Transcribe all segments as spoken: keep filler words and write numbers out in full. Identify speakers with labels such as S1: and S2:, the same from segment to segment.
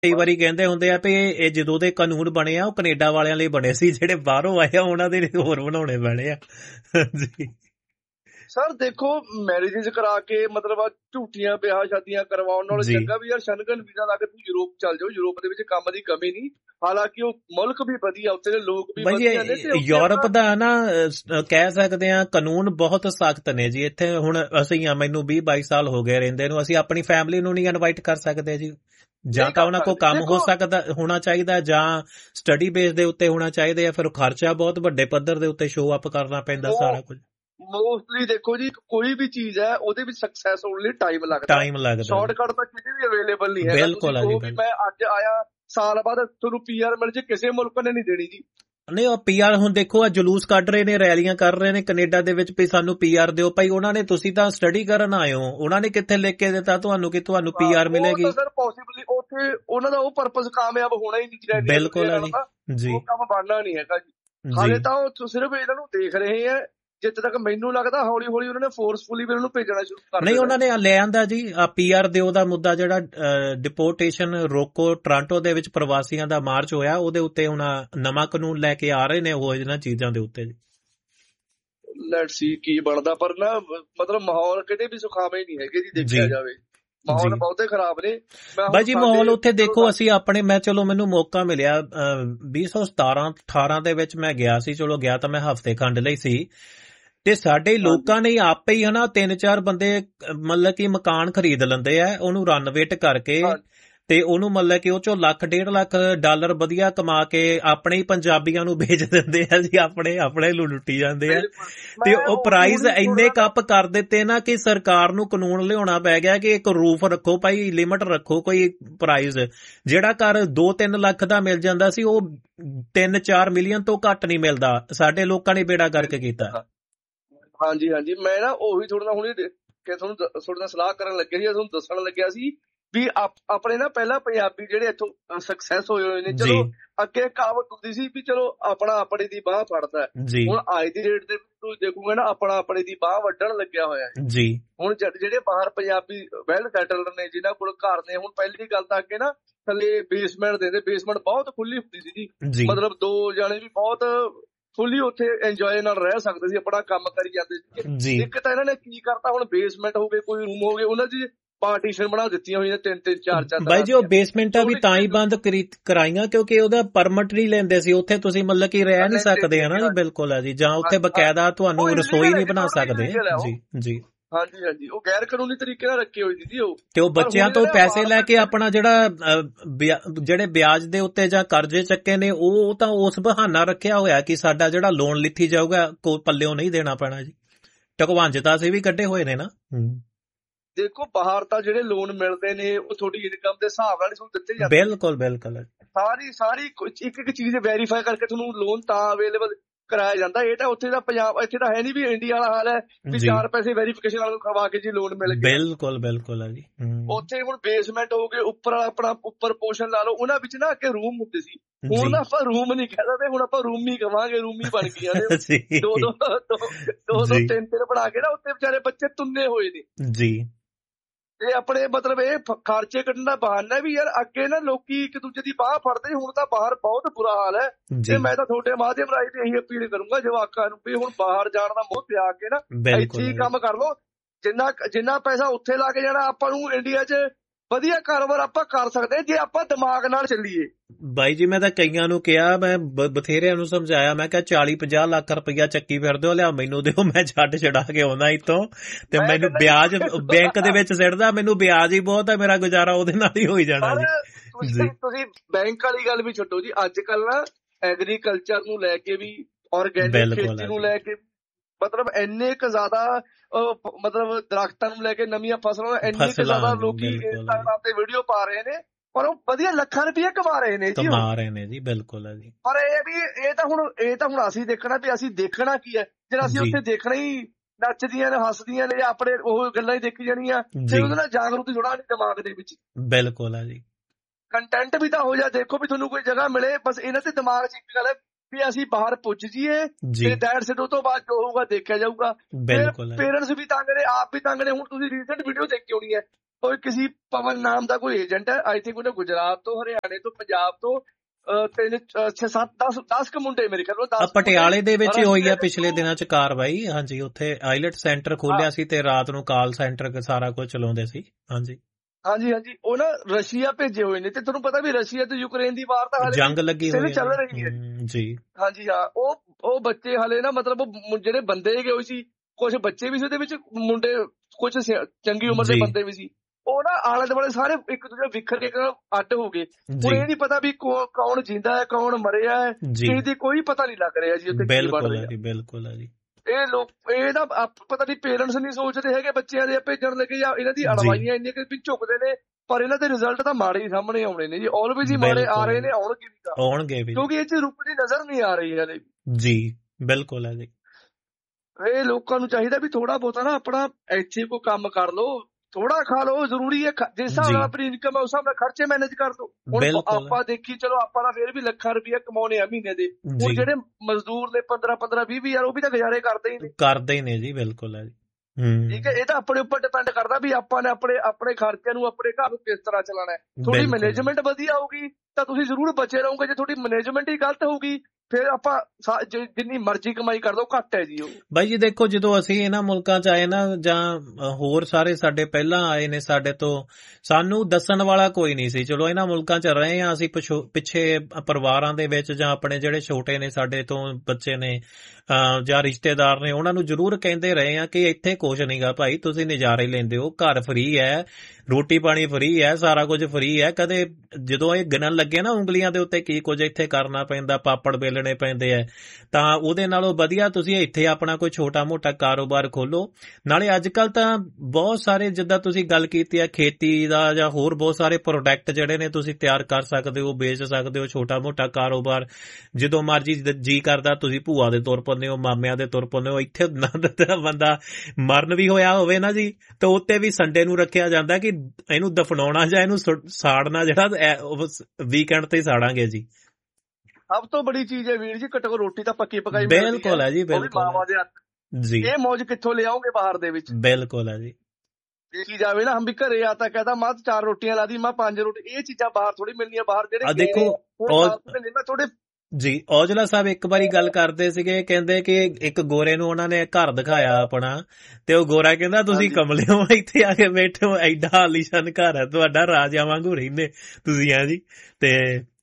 S1: ਕਈ ਵਾਰੀ ਕਹਿੰਦੇ ਹੁੰਦੇ ਆ ਵੀ ਇਹ ਜਦੋਂ ਦੇ ਕਾਨੂੰਨ ਬਣੇ ਆ ਉਹ ਕੈਨੇਡਾ ਵਾਲਿਆਂ ਲਈ ਬਣੇ ਸੀ, ਜਿਹੜੇ ਬਾਹਰੋਂ ਆਏ ਆ ਉਹਨਾਂ ਦੇ ਹੋਰ ਬਣਾਉਣੇ ਪੈਣੇ ਆ ਜੀ।
S2: ਸਰ ਦੇਖੋ ਮੈਰਿਜਸ ਕਰਾ ਕੇ ਮਤਲਬ ਝੂਠੀਆਂ ਵਿਆਹ ਸ਼ਾਦੀਆਂ ਕਰਵਾਉਣ ਨਾਲੋਂ ਚੰਗਾ ਵੀ ਯਾਰ ਸ਼ਨਗਨ ਵੀਜ਼ਾ ਲਾ ਕੇ ਤੂੰ ਯੂਰਪ ਚੱਲ ਜਾਓ। ਯੂਰਪ ਦੇ ਵਿੱਚ ਕੰਮ ਦੀ ਕਮੀ ਨਹੀਂ, ਹਾਲਾਂਕਿ ਉਹ ਮੁਲਕ ਵੀ ਵਧੀਆ, ਉੱਥੇ ਦੇ ਲੋਕ ਵੀ ਵਧੀਆ ਨੇ।
S1: ਯੂਰਪ ਦਾ ਨਾ ਕਹਿ ਸਕਦੇ ਆ ਕਾਨੂੰਨ ਬਹੁਤ ਸਖਤ ਨੇ ਜੀ। ਇੱਥੇ ਹੁਣ ਅਸੀਂ ਆ, ਮੈਨੂੰ ਵੀਹ ਬਾਈ ਸਾਲ ਹੋ ਗਏ ਰਹਿੰਦੇ ਨੂੰ, ਅਸੀਂ ਆਪਣੀ ਫੈਮਿਲੀ ਨੂੰ ਨਹੀਂ ਇਨਵਾਈਟ ਕਰ ਸਕਦੇ ਜੀ। ਜਾਂ ਤਾਂ ਉਹਨਾਂ ਕੋਲ ਕੰਮ ਹੋ ਸਕਦਾ ਹੋਣਾ ਚਾਹੀਦਾ, ਜਾਂ ਸਟੱਡੀ ਬੇਸ ਦੇ ਉੱਤੇ ਹੋਣਾ ਚਾਹੀਦਾ, ਜਾਂ ਫਿਰ ਖਰਚਾ ਬਹੁਤ ਵੱਡੇ ਪੱਧਰ ਦੇ ਉੱਤੇ ਸ਼ੋਅ ਅਪ ਕਰਨਾ ਪੈਂਦਾ ਸਾਰਾ ਕੁਝ।
S2: ਮੋਸਟਲੀ ਦੇਖੋ ਜੀ ਕੋਈ ਵੀ ਚੀਜ਼ ਹੈ ਉਹਦੇ ਵਿੱਚ ਸਕਸੈਸ ਹੋਣ ਲਈ ਟਾਈਮ ਲੱਗਦਾ
S1: ਟਾਈਮ ਲੱਗਦਾ
S2: ਸ਼ਾਰਟਕਟ ਤਾਂ ਕਿਤੇ ਵੀ ਅਵੇਲੇਬਲ ਨਹੀਂ ਹੈ।
S1: ਬਿਲਕੁਲ ਆ ਜੀ।
S2: ਮੈਂ ਅੱਜ ਆਇਆ ਸਾਲ ਬਾਅਦ ਤੁਹਾਨੂੰ ਪੀਆਰ ਮਿਲ ਜੇ, ਕਿਸੇ ਮੁਲਕ ਨੇ ਨਹੀਂ ਦੇਣੀ ਜੀ।
S1: ਨਹੀਂ ਉਹ ਪੀਆਰ ਹੁਣ ਦੇਖੋ ਆ ਜਲੂਸ ਕੱਢ ਰਹੇ ਨੇ, ਰੈਲੀਆਂ ਕਰ ਰਹੇ ਨੇ ਕੈਨੇਡਾ ਦੇ ਵਿੱਚ ਵੀ ਸਾਨੂੰ ਪੀਆਰ ਦਿਓ। ਭਾਈ ਉਹਨਾਂ ਨੇ, ਤੁਸੀਂ ਤਾਂ ਸਟੱਡੀ ਕਰਨ ਆਏ ਹੋ, ਉਹਨਾਂ ਨੇ ਕਿੱਥੇ ਲਿਖ ਕੇ ਦਿੱਤਾ ਤੁਹਾਨੂੰ ਕਿ ਤੁਹਾਨੂੰ ਪੀਆਰ ਮਿਲੇਗੀ?
S2: ਸਰ ਪੋਸੀਬਲੀ ਉੱਥੇ ਉਹਨਾਂ ਦਾ ਉਹ ਪਰਪਸ ਕਾਮਯਾਬ ਹੋਣਾ ਹੀ ਨਹੀਂ।
S1: ਬਿਲਕੁਲ ਜੀ,
S2: ਉਹ ਕੰਮ ਬਣਨਾ ਨਹੀਂ ਹੈਗਾ ਜੀ। ਹਾਲੇ ਤਾਂ ਉਹ ਸਿਰਫ ਇਹਨਾਂ ਨੂੰ ਦੇਖ ਰਹੇ ਆ। ਜਿੱਥੇ ਤੱਕ ਮੈਨੂੰ ਲੱਗਦਾ ਹੌਲੀ ਹੌਲੀ ਉਹਨਾਂ ਨੇ ਫੋਰਸਫੁਲੀ ਵੀ ਉਹਨਾਂ ਨੂੰ ਭੇਜਣਾ ਸ਼ੁਰੂ ਕਰ ਦਿੱਤਾ। ਨਹੀਂ
S1: ਉਹਨਾਂ ਨੇ ਲੈ ਆਂਦਾ ਜੀ ਪੀਆਰ ਦਿਓ ਦਾ ਮੁੱਦਾ, ਜਿਹੜਾ ਡਿਪੋਰਟੇਸ਼ਨ ਰੋਕੋ ਟੋਰਾਂਟੋ ਦੇ ਵਿੱਚ ਪ੍ਰਵਾਸੀਆਂ ਦਾ ਮਾਰਚ ਹੋਇਆ, ਉਹਦੇ ਉੱਤੇ ਹੁਣ ਨਵਾਂ ਕਾਨੂੰਨ ਲੈ ਕੇ ਆ ਰਹੇ ਨੇ ਉਹ ਇਹਨਾਂ ਚੀਜ਼ਾਂ ਦੇ ਉੱਤੇ ਜੀ।
S2: ਲੈਟਸ ਸੀ ਕੀ ਬਣਦਾ, ਪਰ ਨਾ ਮਤਲਬ ਮਾਹੌਲ ਕਿਤੇ ਵੀ ਸੁਖਾਵੇਂ ਨਹੀਂ ਹੈਗੇ ਜੀ ਦੇਖਿਆ ਜਾਵੇ। ਮਾਹੌਲ ਬਹੁਤੇ ਖਰਾਬ ਨੇ ਬਾਈ ਜੀ। ਮਾਹੌਲ ਉੱਥੇ ਦੇਖੋ ਅਸੀਂ ਆਪਣੇ, ਮੈਂ ਚਲੋ ਮੈਨੂੰ ਮੌਕਾ ਮਿਲਿਆ ਵੀਹ ਸੌ ਸਤਾਰਾਂ ਅਠਾਰਾਂ ਦੇ ਵਿੱਚ ਮੈਂ ਗਿਆ ਸੀ। ਚਲੋ ਗਿਆ ਤਾਂ ਮੈਂ ਹਫ਼ਤੇ ਖੰਡ ਲਈ ਸੀ, ਤੇ ਸਾਡੇ ਲੋਕਾਂ ਨੇ ਆਪੇ ਹੀ ਹਨਾ ਤਿੰਨ ਚਾਰ ਬੰਦੇ ਮਤਲਬ ਕਿ ਮਕਾਨ ਖਰੀਦ ਲੈਂਦੇ ਆ, ਉਹਨੂੰ ਰਨੋਵੇਟ ਕਰਕੇ ਤੇ ਉਹਨੂੰ ਮਤਲਬ ਕਿ ਉਹ ਚੋਂ ਲੱਖ ਡੇਢ ਲੱਖ ਡਾਲਰ ਵਧੀਆ ਕਮਾ ਕੇ ਆਪਣੇ ਹੀ ਪੰਜਾਬੀਆਂ ਨੂੰ ਵੇਚ ਦਿੰਦੇ ਆ ਜੀ। ਆਪਣੇ ਆਪਣੇ ਨੂੰ ਲੁੱਟੀ ਜਾਂਦੇ ਆ, ਤੇ ਉਹ ਪ੍ਰਾਈਸ ਇੰਨੇ ਕੱਪ ਕਰ ਦਿੱਤੇ ਨਾ ਕਿ ਸਰਕਾਰ ਨੂੰ ਕਾਨੂੰਨ ਲਿਆਉਣਾ ਪੈ ਗਿਆ ਕਿ ਇੱਕ ਰੂਫ ਰੱਖੋ ਭਾਈ, ਲਿਮਟ ਰੱਖੋ ਕੋਈ ਪ੍ਰਾਈਸ। ਜਿਹੜਾ ਘਰ ਦੋ ਤਿੰਨ ਲੱਖ ਦਾ ਮਿਲ ਜਾਂਦਾ ਸੀ ਉਹ ਤਿੰਨ ਚਾਰ ਮਿਲੀਅਨ ਤੋਂ ਘੱਟ ਨਹੀਂ ਮਿਲਦਾ। ਸਾਡੇ ਲੋਕਾਂ ਨੇ ਬੇੜਾ ਕਰਕੇ ਕੀਤਾ। ਹਾਂਜੀ ਹਾਂਜੀ, ਮੈਂ ਨਾ ਉਹੀ ਥੋੜਾ ਨਾ ਹੁਣੇ ਕਿ ਤੁਹਾਨੂੰ ਤੁਹਾਡੇ ਨਾਲ ਸਲਾਹ ਕਰਨ ਲੱਗਿਆ ਸੀ, ਤੁਹਾਨੂੰ ਦੱਸਣ ਲੱਗਿਆ ਸੀ ਵੀ ਆਪਣੇ ਨਾ ਪਹਿਲਾਂ ਪੰਜਾਬੀ ਜਿਹੜੇ ਇੱਥੋਂ ਸਕਸੈਸ ਹੋਏ ਹੋਏ ਨੇ। ਚਲੋ ਅੱਗੇ ਕਹਾਵਤ ਹੁੰਦੀ ਸੀ ਵੀ ਚਲੋ ਆਪਣਾ ਆਪਣੇ ਦੀ ਬਾਹ ਫੜਦਾ, ਹੁਣ ਅੱਜ ਦੀ ਡੇਟ ਦੇ ਤੁਸੀਂ ਦੇਖੋਗੇ ਨਾ ਆਪਣਾ ਆਪਣੇ ਦੀ ਬਾਹ ਵੱਢਣ ਲੱਗਿਆ ਹੋਇਆ ਜੀ। ਹੁਣ ਜਿਹੜੇ ਬਾਹਰ ਪੰਜਾਬੀ ਵੈਲ ਸੈਟਲਡ ਨੇ, ਜਿਨ੍ਹਾਂ ਕੋਲ ਘਰ ਨੇ, ਹੁਣ ਪਹਿਲੀ ਗੱਲ ਤਾਂ ਅੱਗੇ ਨਾ ਥੱਲੇ ਬੇਸਮੈਂਟ ਦੇ ਬੇਸਮੈਂਟ ਬਹੁਤ ਖੁੱਲੀ ਹੁੰਦੀ ਸੀ ਜੀ, ਮਤਲਬ ਦੋ ਜਾਣੇ ਵੀ ਬਹੁਤ ਫੁੱਲੀ ਉੱਥੇ ਇੰਜੋਏ ਨਾਲ ਰਹਿ ਸਕਦੇ ਸੀ, ਆਪਣਾ ਕੰਮ ਕਰੀ ਜਾਂਦੇ ਸੀ। ਇੱਕ ਤਾਂ ਇਹਨਾਂ ਨੇ ਕੀ ਕਰਤਾ, ਹੁਣ ਬੇਸਮੈਂਟ ਹੋ ਗਏ, ਕੋਈ ਰੂਮ ਹੋ ਗਏ, ਉਹਨਾਂ ਦੀ ਪਾਰਟੀਸ਼ਨ ਬਣਾ ਦਿੱਤੀਆਂ ਹੋਈਆਂ ਤਿੰਨ ਤਿੰਨ ਚਾਰ ਚਾਰ।
S1: ਬਾਈ ਜੀ ਉਹ ਬੇਸਮੈਂਟਾਂ ਵੀ ਤਾਂ ਹੀ ਬੰਦ ਕਰਾਈਆਂ ਕਿਉਂਕਿ ਉਹਦਾ ਪਰਮਿਟ ਨਹੀਂ ਲੈਂਦੇ ਸੀ, ਉੱਥੇ ਤੁਸੀਂ ਮਤਲਬ ਕਿ ਰਹਿ ਨਹੀਂ ਸਕਦੇ ਹਨਾ ਜੀ। ਬਿਲਕੁਲ ਹੈ ਜੀ, ਜਾਂ ਉੱਥੇ ਬਕਾਇਦਾ ਤੁਹਾਨੂੰ ਰਸੋਈ ਨਹੀਂ ਬਣਾ ਸਕਦੇ ਜੀ ਜੀ।
S2: ਹਾਂਜੀ ਹਾਂਜੀ, ਉਹ ਗੈਰ ਕਾਨੂੰਨੀ ਤਰੀਕੇ ਨਾਲ ਰੱਖੀ ਹੋਈ ਸੀ ਉਹ,
S1: ਤੇ ਉਹ ਬੱਚਿਆਂ ਤੋਂ ਪੈਸੇ ਲੈ ਕੇ ਆਪਣਾ ਜਿਹੜਾ ਜਿਹੜੇ ਵਿਆਜ ਦੇ ਉੱਤੇ ਜਾਂ ਕਰਜ਼ੇ ਚੱਕੇ ਨੇ ਉਹ ਤਾਂ ਉਸ ਬਹਾਨਾ ਰੱਖਿਆ ਹੋਇਆ ਕਿ ਸਾਡਾ ਜਿਹੜਾ ਲੋਨ ਲਿੱਤੀ ਜਾਊਗਾ ਕੋਈ ਪੱਲਿਓਂ ਨਹੀਂ ਦੇਣਾ ਪੈਣਾ ਜੀ। ਢਕਵਾਂਜ ਤਾਂ ਅਸੀਂ ਵੀ ਕੱਢੇ ਹੋਏ ਨੇ ਨਾ।
S2: ਦੇਖੋ ਬਾਹਰ ਤਾਂ ਜਿਹੜੇ ਲੋਨ ਮਿਲਦੇ ਨੇ ਉਹ ਤੁਹਾਡੀ ਇਨਕਮ ਦੇ ਹਿਸਾਬ ਨਾਲ ਤੁਹਾਨੂੰ ਦਿੱਤੇ ਜਾਂਦੇ।
S1: ਬਿਲਕੁਲ ਬਿਲਕੁਲ, ਸਾਰੀ
S2: ਸਾਰੀ ਇੱਕ ਇੱਕ ਚੀਜ਼ ਵੈਰੀਫਾਈ ਕਰਕੇ ਤੁਹਾਨੂੰ ਲੋਨ ਤਾਂ ਅਵੇਲੇਬਲ ਕਰਾਇਆ ਜਾਂਦਾ। ਇਹ ਤਾਂ ਉੱਥੇ ਦਾ ਪੰਜਾਬ, ਇੱਥੇ ਤਾਂ ਹੈ ਨਹੀਂ ਵੀ ਇੰਡੀਆ ਵਾਲਾ ਹਾਲ ਹੈ ਵੀ ਚਾਰ ਪੈਸੇ ਵੈਰੀਫਿਕੇਸ਼ਨ ਵਾਲੇ ਨੂੰ ਖਵਾ ਕੇ ਜੀ ਲੋਨ ਮਿਲ ਗਿਆ।
S1: ਬਿਲਕੁਲ ਬਿਲਕੁਲ ਹੈ ਜੀ।
S2: ਉੱਥੇ ਹੁਣ ਬੇਸਮੈਂਟ ਹੋ ਗਏ, ਉੱਪਰ ਆਪਣਾ ਉੱਪਰ ਪੋਰਸ਼ਨ ਲਾ ਲਓ, ਉਹਨਾਂ ਵਿੱਚ ਨਾ ਅੱਗੇ ਰੂਮ ਹੁੰਦੇ ਸੀ, ਹੁਣ ਆਪਾਂ ਰੂਮ ਨਹੀਂ ਕਹਿ ਸਕਦੇ, ਹੁਣ ਆਪਾਂ ਰੂਮ ਹੀ ਕਵਾਂਗੇ, ਰੂਮ ਹੀ ਬਣ ਗਈਆਂ ਨੇ। ਦੋ ਦੋ ਦੋ ਦੋ ਤਿੰਨ ਤਿੰਨ ਬਣਾ ਕੇ ਨਾ ਉੱਤੇ ਵਿਚਾਰੇ ਬੱਚੇ ਤੁੰਨੇ ਹੋਏ ਨੇ ਜੀ। ਤੇ ਆਪਣੇ ਮਤਲਬ ਇਹ ਖਰਚੇ ਕੱਢਣ ਦਾ ਬਹਾਨਾ ਵੀ ਯਾਰ ਅੱਗੇ ਨਾ ਲੋਕੀ ਇੱਕ ਦੂਜੇ ਦੀ ਬਾਹ ਫੜਦੇ, ਹੁਣ ਤਾਂ ਬਾਹਰ ਬਹੁਤ ਬੁਰਾ ਹਾਲ ਹੈ। ਤੇ ਮੈਂ ਤਾਂ ਤੁਹਾਡੇ ਮਾਧਿਅਮ ਰਾਹੀਂ ਤੇ ਇਹੀ ਅਪੀਲ ਕਰੂੰਗਾ ਜਵਾਕਾਂ ਨੂੰ ਵੀ ਹੁਣ ਬਾਹਰ ਜਾਣ ਦਾ ਮੋਹ ਤਿਆਗ ਕੇ ਨਾ ਇੱਥੇ ਹੀ ਕੰਮ ਕਰ ਲਓ। ਜਿੰਨਾ ਜਿੰਨਾ ਪੈਸਾ ਉੱਥੇ ਲਾ ਕੇ ਜਾਣਾ, ਆਪਾਂ ਨੂੰ ਇੰਡੀਆ 'ਚ ਵਧੀਆ ਕਾਰੋਬਾਰ ਆਪਾਂ ਕਰ ਸਕਦੇ ਜੇ ਆਪਾਂ ਦਿਮਾਗ ਨਾਲ ਚੱਲੀਏ।
S1: ਬਾਈ ਜੀ ਮੈਂ ਤਾਂ ਕਈਆਂ ਨੂੰ ਕਿਹਾ, ਮੈਂ ਬਥੇਰਿਆਂ ਨੂੰ ਸਮਝਾਇਆ, ਮੈਂ ਕਿਹਾ ਚਾਲੀ ਪੰਜਾਹ ਲੱਖ ਰੁਪਈਆ ਚੱਕੀ ਫਿਰਦੇ ਹੋ, ਲਿਆ ਮੈਨੂੰ ਦਿਓ, ਮੈਂ ਛੱਡ ਛਡਾ ਕੇ ਆਉਂਦਾ ਇੱਥੋਂ, ਤੇ ਮੈਨੂੰ ਵਿਆਜ ਬੈਂਕ ਦੇ ਵਿੱਚ ਸਿੱਟਦਾ, ਮੈਨੂੰ ਵਿਆਜ ਹੀ ਬਹੁਤ ਹੈ, ਮੇਰਾ ਗੁਜ਼ਾਰਾ ਉਹਦੇ ਨਾਲ ਹੀ ਹੋਈ ਜਾਣਾ ਜੀ।
S2: ਤੁਸੀਂ ਬੈਂਕ ਵਾਲੀ ਗੱਲ ਵੀ ਛੱਡੋ ਜੀ, ਅੱਜ ਕੱਲ ਨਾ ਐਗਰੀਕਲਚਰ ਨੂੰ ਲੈ ਕੇ ਵੀ, ਆਰਗੈਨਿਕ ਖੇਤੀ ਨੂੰ ਲੈ ਕੇ ਮਤਲਬ ਇੰਨੇ ਕੁ ਜ਼ਿਆਦਾ ਮਤਲਬ ਦਰਖਤਾਂ ਨੂੰ ਲੈ ਕੇ ਨਵੀਆਂ ਫਸਲਾਂ ਇੰਨੀ ਕੁ ਜ਼ਿਆਦਾ ਲੋਕੀ ਇੰਸਟਾਗ੍ਰਾਮ ਤੇ ਵੀਡੀਓ ਪਾ ਰਹੇ ਨੇ, ਪਰ ਉਹ ਵਧੀਆ ਲੱਖਾਂ ਰੁਪਏ ਕਮਾ ਰਹੇ ਨੇ ਜੀ,
S1: ਕਮਾ ਰਹੇ ਨੇ ਜੀ। ਬਿਲਕੁਲ ਹੈ ਜੀ,
S2: ਪਰ ਇਹ ਵੀ ਇਹ ਤਾਂ ਹੁਣ ਇਹ ਤਾਂ ਹੁਣ ਅਸੀਂ ਦੇਖਣਾ ਵੀ ਅਸੀਂ ਦੇਖਣਾ ਕੀ ਹੈ, ਜਿਹੜਾ ਅਸੀਂ ਉੱਥੇ ਦੇਖਣਾ ਹੀ ਨੱਚਦੀਆਂ ਨੇ, ਹੱਸਦੀਆਂ ਨੇ, ਆਪਣੇ ਉਹ ਗੱਲਾਂ ਹੀ ਦੇਖੀ ਜਾਣੀਆਂ, ਤੇ ਉਹਦੇ ਨਾਲ ਜਾਗਰੂਕਤੀ ਥੋੜਾ ਨਹੀਂ ਦਿਮਾਗ ਦੇ ਵਿੱਚ।
S1: ਬਿਲਕੁਲ ਹੈ ਜੀ,
S2: ਕੰਟੈਂਟ ਵੀ ਤਾਂ ਹੋ ਜਾ, ਦੇਖੋ ਵੀ ਤੁਹਾਨੂੰ ਕੋਈ ਜਗ੍ਹਾ ਮਿਲੇ, ਬਸ ਇਹਨਾਂ ਦੇ ਦਿਮਾਗ 'ਚ ਇੱਕ ਗੱਲ ਹੈ ਵੀ ਅਸੀਂ ਬਾਹਰ ਪੁੱਜ ਜੀਏ, ਤੇ ਦੈਟ ਸਿੱਟ, ਉਹ ਤੋਂ ਬਾਅਦ ਜੋ ਹੋਊਗਾ ਦੇਖਿਆ ਜਾਊਗਾ। ਪੇਰੈਂਟਸ ਵੀ ਤੰਗ ਨੇ, ਆਪ ਵੀ ਤੰਗ ਨੇ। ਹੁਣ ਤੁਸੀਂ ਰੀਸੈਂਟ ਵੀਡੀਓ ਦੇਖੀ ਹੋਣੀ ਹੈ, ਉਹ ਕਿਸੇ ਪਵਨ ਨਾਮ ਦਾ ਕੋਈ ਏਜੰਟ ਹੈ, ਆਈ ਥਿੰਕ ਉਹਨੇ ਗੁਜਰਾਤ ਤੋਂ, ਹਰਿਆਣੇ ਤੋਂ, ਪੰਜਾਬ ਤੋਂ ਤਿੰਨ ਛੇ ਸੱਤ ਦਸ ਦਸ ਕੁ ਮੁੰਡੇ ਮੇਰੇ ਖਿਆਲ ਦਸ
S1: ਪਟਿਆਲੇ ਦੇ ਵਿੱਚ ਹੋਈ ਆ ਪਿਛਲੇ ਦਿਨਾਂ ਚ ਕਾਰਵਾਈ। ਹਾਂਜੀ, ਉੱਥੇ ਆਈਲਟ ਸੈਂਟਰ ਖੋਲਿਆ ਸੀ ਤੇ ਰਾਤ ਨੂੰ ਕਾਲ ਸੈਂਟਰ ਸਾਰਾ ਕੁਝ ਚਲਾਉਂਦੇ ਸੀ। ਹਾਂਜੀ
S2: ਹਾਂਜੀ ਹਾਂਜੀ ਉਹ ਨਾ ਰਸ਼ੀਆ ਭੇਜੇ ਹੋਏ ਨੇ, ਤੇ ਤੁਹਾਨੂੰ ਪਤਾ ਵੀ ਰਸ਼ੀਆ ਤੇ ਯੂਕਰੇਨ ਦੀ ਵਾਰ ਤਾਂ
S1: ਜੰਗ ਲੱਗੀ ਹੋਈ
S2: ਚੱਲ ਰਹੀ ਹੈ
S1: ਜੀ।
S2: ਹਾਂਜੀ ਹਾਂ, ਉਹ ਉਹ ਬੱਚੇ ਹਲੇ ਨਾ ਮਤਲਬ ਜਿਹੜੇ ਬੰਦੇ ਗਏ ਹੋਏ ਸੀ, ਕੁਝ ਬੱਚੇ ਵੀ ਸੀ ਉਹਦੇ ਵਿੱਚ, ਮੁੰਡੇ ਕੁਝ ਚੰਗੀ ਉਮਰ ਦੇ ਬੰਦੇ ਵੀ ਸੀ, ਉਹ ਨਾ ਆਲੇ ਦੁਆਲੇ ਸਾਰੇ ਇੱਕ ਦੂਜੇ ਵਿਖਰ ਕੇ ਅੱਡ ਹੋ ਗਏ। ਹੁਣ ਇਹ ਨੀ ਪਤਾ ਵੀ ਕੌਣ ਜਿੰਦਾ ਹੈ ਕੌਣ ਮਰਿਆ ਹੈ, ਕਿਸੇ ਦੀ ਕੋਈ ਪਤਾ ਨਹੀਂ ਲੱਗ ਰਿਹਾ ਜੀ ਉੱਥੇ ਕੀ ਬਣ ਰਿਹਾ।
S1: ਬਿਲਕੁਲ ਹੈ ਜੀ।
S2: ਇਹ ਲੋਕ ਇਹ ਨਾ ਪਤਾ ਨਹੀਂ ਪੇਰੈਂਟਸ ਨਹੀਂ ਸੋਚਦੇ ਹੈਗੇ ਬੱਚਿਆਂ ਦੇ ਭੇਜਣ ਲੱਗੇ, ਜਾਂ ਇਹਨਾਂ ਦੀ ਅੜਵਾਈਆਂ ਇੰਨੀਆਂ ਕਿ ਝੁਕਦੇ ਨੇ, ਪਰ ਇਹਨਾਂ ਦੇ ਰਿਜ਼ਲਟ ਤਾਂ ਮਾੜੇ ਹੀ ਸਾਹਮਣੇ ਆਉਣੇ ਨੇ ਜੀ। ਆਲਵੇਜ਼ ਹੀ ਮਾੜੇ ਆ ਰਹੇ ਨੇ, ਆਉਣਗੇ ਵੀ
S1: ਆਉਣਗੇ ਵੀ,
S2: ਕਿਉਂਕਿ ਇਹ ਚ ਰੁਕਦੀ ਨਜ਼ਰ ਨਹੀਂ ਆ ਰਹੀ ਹਲੇ
S1: ਜੀ। ਬਿਲਕੁਲ ਹੈ ਜੀ।
S2: ਇਹ ਲੋਕਾਂ ਨੂੰ ਚਾਹੀਦਾ ਵੀ ਥੋੜਾ ਬਹੁਤਾ ਨਾ ਆਪਣਾ ਇੱਥੇ ਕੋਈ ਕੰਮ ਕਰ ਲਓ, ਥੋੜਾ ਖਾ ਲਓ, ਜ਼ਰੂਰੀ ਹੈ। ਜਿਸ ਹਿਸਾਬ ਨਾਲ ਆਪਣੀ ਇਨਕਮ ਹੈ ਉਸ ਹਿਸਾਬ ਨਾਲ ਖਰਚੇ ਮੈਨੇਜ ਕਰ ਲਓ। ਹੁਣ ਆਪਾਂ ਦੇਖੀ ਚਲੋ ਆਪਾਂ ਤਾਂ ਫੇਰ ਵੀ ਲੱਖਾਂ ਰੁਪਇਆ ਕਮਾਉਣੇ ਆ ਮਹੀਨੇ ਦੇ, ਹੁਣ ਜਿਹੜੇ ਮਜ਼ਦੂਰ ਨੇ ਪੰਦਰਾਂ ਪੰਦਰਾਂ ਵੀਹ ਵੀਹ ਹਜ਼ਾਰ ਉਹ ਵੀ ਤਾਂ ਗੁਜ਼ਾਰੇ ਕਰਦੇ ਹੀ ਨੇ
S1: ਕਰਦੇ ਹੀ ਨੇ ਜੀ। ਬਿਲਕੁਲ ਹੈ ਜੀ।
S2: ਠੀਕ ਹੈ, ਇਹ ਤਾਂ ਆਪਣੇ ਉੱਪਰ ਡਿਪੈਂਡ ਕਰਦਾ ਵੀ ਆਪਾਂ ਨੇ ਆਪਣੇ ਆਪਣੇ ਖਰਚਿਆਂ ਨੂੰ ਆਪਣੇ ਘਰ ਨੂੰ ਕਿਸ ਤਰ੍ਹਾਂ ਚਲਾਉਣਾ ਹੈ। ਥੋੜੀ ਮੈਨੇਜਮੈਂਟ ਵਧੀਆ ਹੋਊਗੀ ਤਾਂ ਤੁਸੀਂ ਜ਼ਰੂਰ ਬਚੇ ਰਹੋਗੇ, ਜੇ ਤੁਹਾਡੀ ਮੈਨੇਜਮੈਂਟ ਹੀ ਗਲਤ ਹੋਊਗੀ ਫਿਰ ਆਪਾਂ ਜਿੰਨੀ ਮਰਜ਼ੀ ਕਮਾਈ ਕਰ ਦੋ ਘੱਟ ਹੈ ਜੀ ਉਹ। ਬਾਈ
S1: ਜੀ ਦੇਖੋ, ਜਦੋਂ ਅਸੀਂ ਇਹਨਾਂ ਮੁਲਕਾਂ ਚ ਆਏ ਨਾ, ਜਾਂ ਹੋਰ ਸਾਰੇ ਸਾਡੇ ਪਹਿਲਾਂ ਆਏ ਨੇ ਸਾਡੇ ਤੋਂ, ਸਾਨੂੰ ਦੱਸਣ ਵਾਲਾ ਕੋਈ ਨਹੀਂ ਸੀ। ਚਲੋ ਇਹਨਾਂ ਮੁਲਕਾਂ ਚ ਰਹੇ ਆ ਅਸੀਂ, ਪਿੱਛੇ ਪਰਿਵਾਰਾਂ ਦੇ ਵਿੱਚ ਜਾਂ ਆਪਣੇ ਜਿਹੜੇ ਛੋਟੇ ਨੇ ਸਾਡੇ ਤੋਂ ਬੱਚੇ ਨੇ ਜਾਂ ਰਿਸ਼ਤੇਦਾਰ ਨੇ, ਉਹਨਾਂ ਨੂੰ ਜ਼ਰੂਰ ਕਹਿੰਦੇ ਰਹੇ ਆ ਕਿ ਇੱਥੇ ਕੁਛ ਨਹੀਂਗਾ ਭਾਈ, ਤੁਸੀਂ ਨਜ਼ਾਰੇ ਲੈਂਦੇ ਹੋ, ਘਰ ਫਰੀ ਹੈ, ਰੋਟੀ ਪਾਣੀ ਫਰੀ ਹੈ, ਸਾਰਾ ਕੁਝ ਫਰੀ ਹੈ। ਕਦੇ ਜਦੋਂ ਇਹ ਗਿਣਨ ਲੱਗੇ ਨਾ ਉਂਗਲੀਆਂ ਦੇ ਉੱਤੇ ਕੀ ਕੁਝ ਇੱਥੇ ਕਰਨਾ ਪੈਂਦਾ, ਪਾਪੜ ਵੇਲਣੇ ਪੈਂਦੇ ਆ, ਤਾਂ ਉਹਦੇ ਨਾਲੋਂ ਵਧੀਆ ਤੁਸੀਂ ਇੱਥੇ ਆਪਣਾ ਕੋਈ ਛੋਟਾ ਮੋਟਾ ਕਾਰੋਬਾਰ ਖੋਲੋ। ਨਾਲੇ ਅੱਜ ਕੱਲ ਤਾਂ ਬਹੁਤ ਸਾਰੇ, ਜਿੱਦਾਂ ਤੁਸੀਂ ਗੱਲ ਕੀਤੀ ਹੈ ਖੇਤੀ ਦਾ, ਜਾਂ ਹੋਰ ਬਹੁਤ ਸਾਰੇ ਪ੍ਰੋਡਕਟ ਜਿਹੜੇ ਨੇ ਤੁਸੀਂ ਤਿਆਰ ਕਰ ਸਕਦੇ ਹੋ, ਵੇਚ ਸਕਦੇ ਹੋ। ਛੋਟਾ ਮੋਟਾ ਕਾਰੋਬਾਰ ਜਦੋਂ ਮਰਜੀ ਜੀ ਕਰਦਾ ਤੁਸੀਂ ਭੂਆ ਦੇ ਤੁਰ ਪੈਂਦੇ ਹੋ, ਮਾਮਿਆਂ ਦੇ ਤੁਰ ਪੈਂਦੇ ਹੋ। ਇੱਥੇ ਬੰਦਾ ਮਰਨ ਵੀ ਹੋਇਆ ਹੋਵੇ ਨਾ ਜੀ, ਤਾਂ ਉੱਤੇ ਵੀ ਸੰਡੇ ਨੂੰ ਰੱਖਿਆ ਜਾਂਦਾ ਕਿ ਇਹਨੂੰ ਦਫਨਾਉਣਾ ਜਾਂ ਇਹਨੂੰ ਸਾੜਨਾ, ਜਿਹੜਾ ਵੀਕਐਂਡ ਤੇ ਸਾੜਾਂਗੇ ਜੀ।
S2: ਸਭ ਤੋਂ ਬੜੀ ਚੀਜ਼ ਹੈ ਵੀਰ ਜੀ, ਘੱਟੋ ਰੋਟੀ ਤਾਂ ਪੱਕੀ ਪਕਾਈ
S1: ਬਿਲਕੁਲ ਹੈ ਜੀ। ਬਿਲਕੁਲ
S2: ਜੀ, ਇਹ ਮੌਜ ਕਿੱਥੋਂ ਲਿਆਓਗੇ ਬਾਹਰ ਦੇ ਵਿੱਚ।
S1: ਬਿਲਕੁਲ ਹੈ ਜੀ।
S2: ਦੇਖੀ ਜਾਵੇ ਨਾ, ਹਮ ਵੀ ਘਰੇ ਆ ਤਾਂ ਕਹਿੰਦਾ ਮਾਂ ਚਾਰ ਰੋਟੀਆਂ ਲਾ ਦੀ, ਮਾਂ ਪੰਜ ਰੋਟੀ, ਇਹ ਚੀਜ਼ਾਂ ਬਾਹਰ ਥੋੜੀ ਮਿਲਣੀਆਂ। ਬਾਹਰ ਜਿਹੜੇ
S1: ਦੇਖੋ
S2: ਥੋੜੇ
S1: ਜੀ, ਔਜਲਾ ਸਾਹਿਬ ਇੱਕ ਵਾਰੀ ਗੱਲ ਕਰਦੇ ਸੀਗੇ, ਕਹਿੰਦੇ ਕਿ ਇੱਕ ਗੋਰੇ ਨੂੰ ਉਹਨਾਂ ਨੇ ਘਰ ਦਿਖਾਇਆ ਆਪਣਾ, ਤੇ ਉਹ ਗੋਰਾ ਕਹਿੰਦਾ ਤੁਸੀਂ ਕਮਲੇ ਹੋ, ਇੱਥੇ ਆ ਕੇ ਬੈਠੇ ਹੋ, ਐਡਾ ਆਲੀਸ਼ਾਨ ਘਰ ਹੈ ਤੁਹਾਡਾ, ਰਾਜਿਆਂ ਵਾਂਗੂ ਰਹਿੰਦੇ ਤੁਸੀਂ ਆ ਜੀ। ਤੇ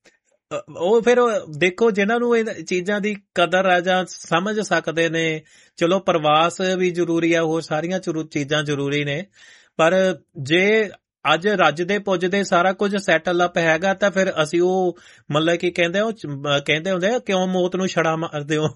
S1: ਉਹ ਫਿਰ ਦੇਖੋ, ਜਿਨ੍ਹਾਂ ਨੂੰ ਇਹ ਚੀਜ਼ਾਂ ਦੀ ਕਦਰ ਆ ਜਾਂ ਸਮਝ ਸਕਦੇ ਨੇ, ਚਲੋ ਪ੍ਰਵਾਸ ਵੀ ਜ਼ਰੂਰੀ ਆ, ਹੋਰ ਸਾਰੀਆਂ ਚੀਜ਼ਾਂ ਜ਼ਰੂਰੀ ਨੇ, ਪਰ ਜੇ ਅੱਜ ਰੱਜਦੇ ਪੁੱਜਦੇ ਸਾਰਾ ਕੁਝ ਸੈਟਲ ਅਪ ਹੈਗਾ ਤਾਂ ਫਿਰ ਅਸੀਂ ਉਹ ਮਤਲਬ ਕਿ ਕਹਿੰਦੇ ਉਹ ਕਹਿੰਦੇ ਹੁੰਦੇ ਕਿਉਂ ਮੌਤ ਨੂੰ ਛੜਾ ਮਾਰਦੇ ਹੋ,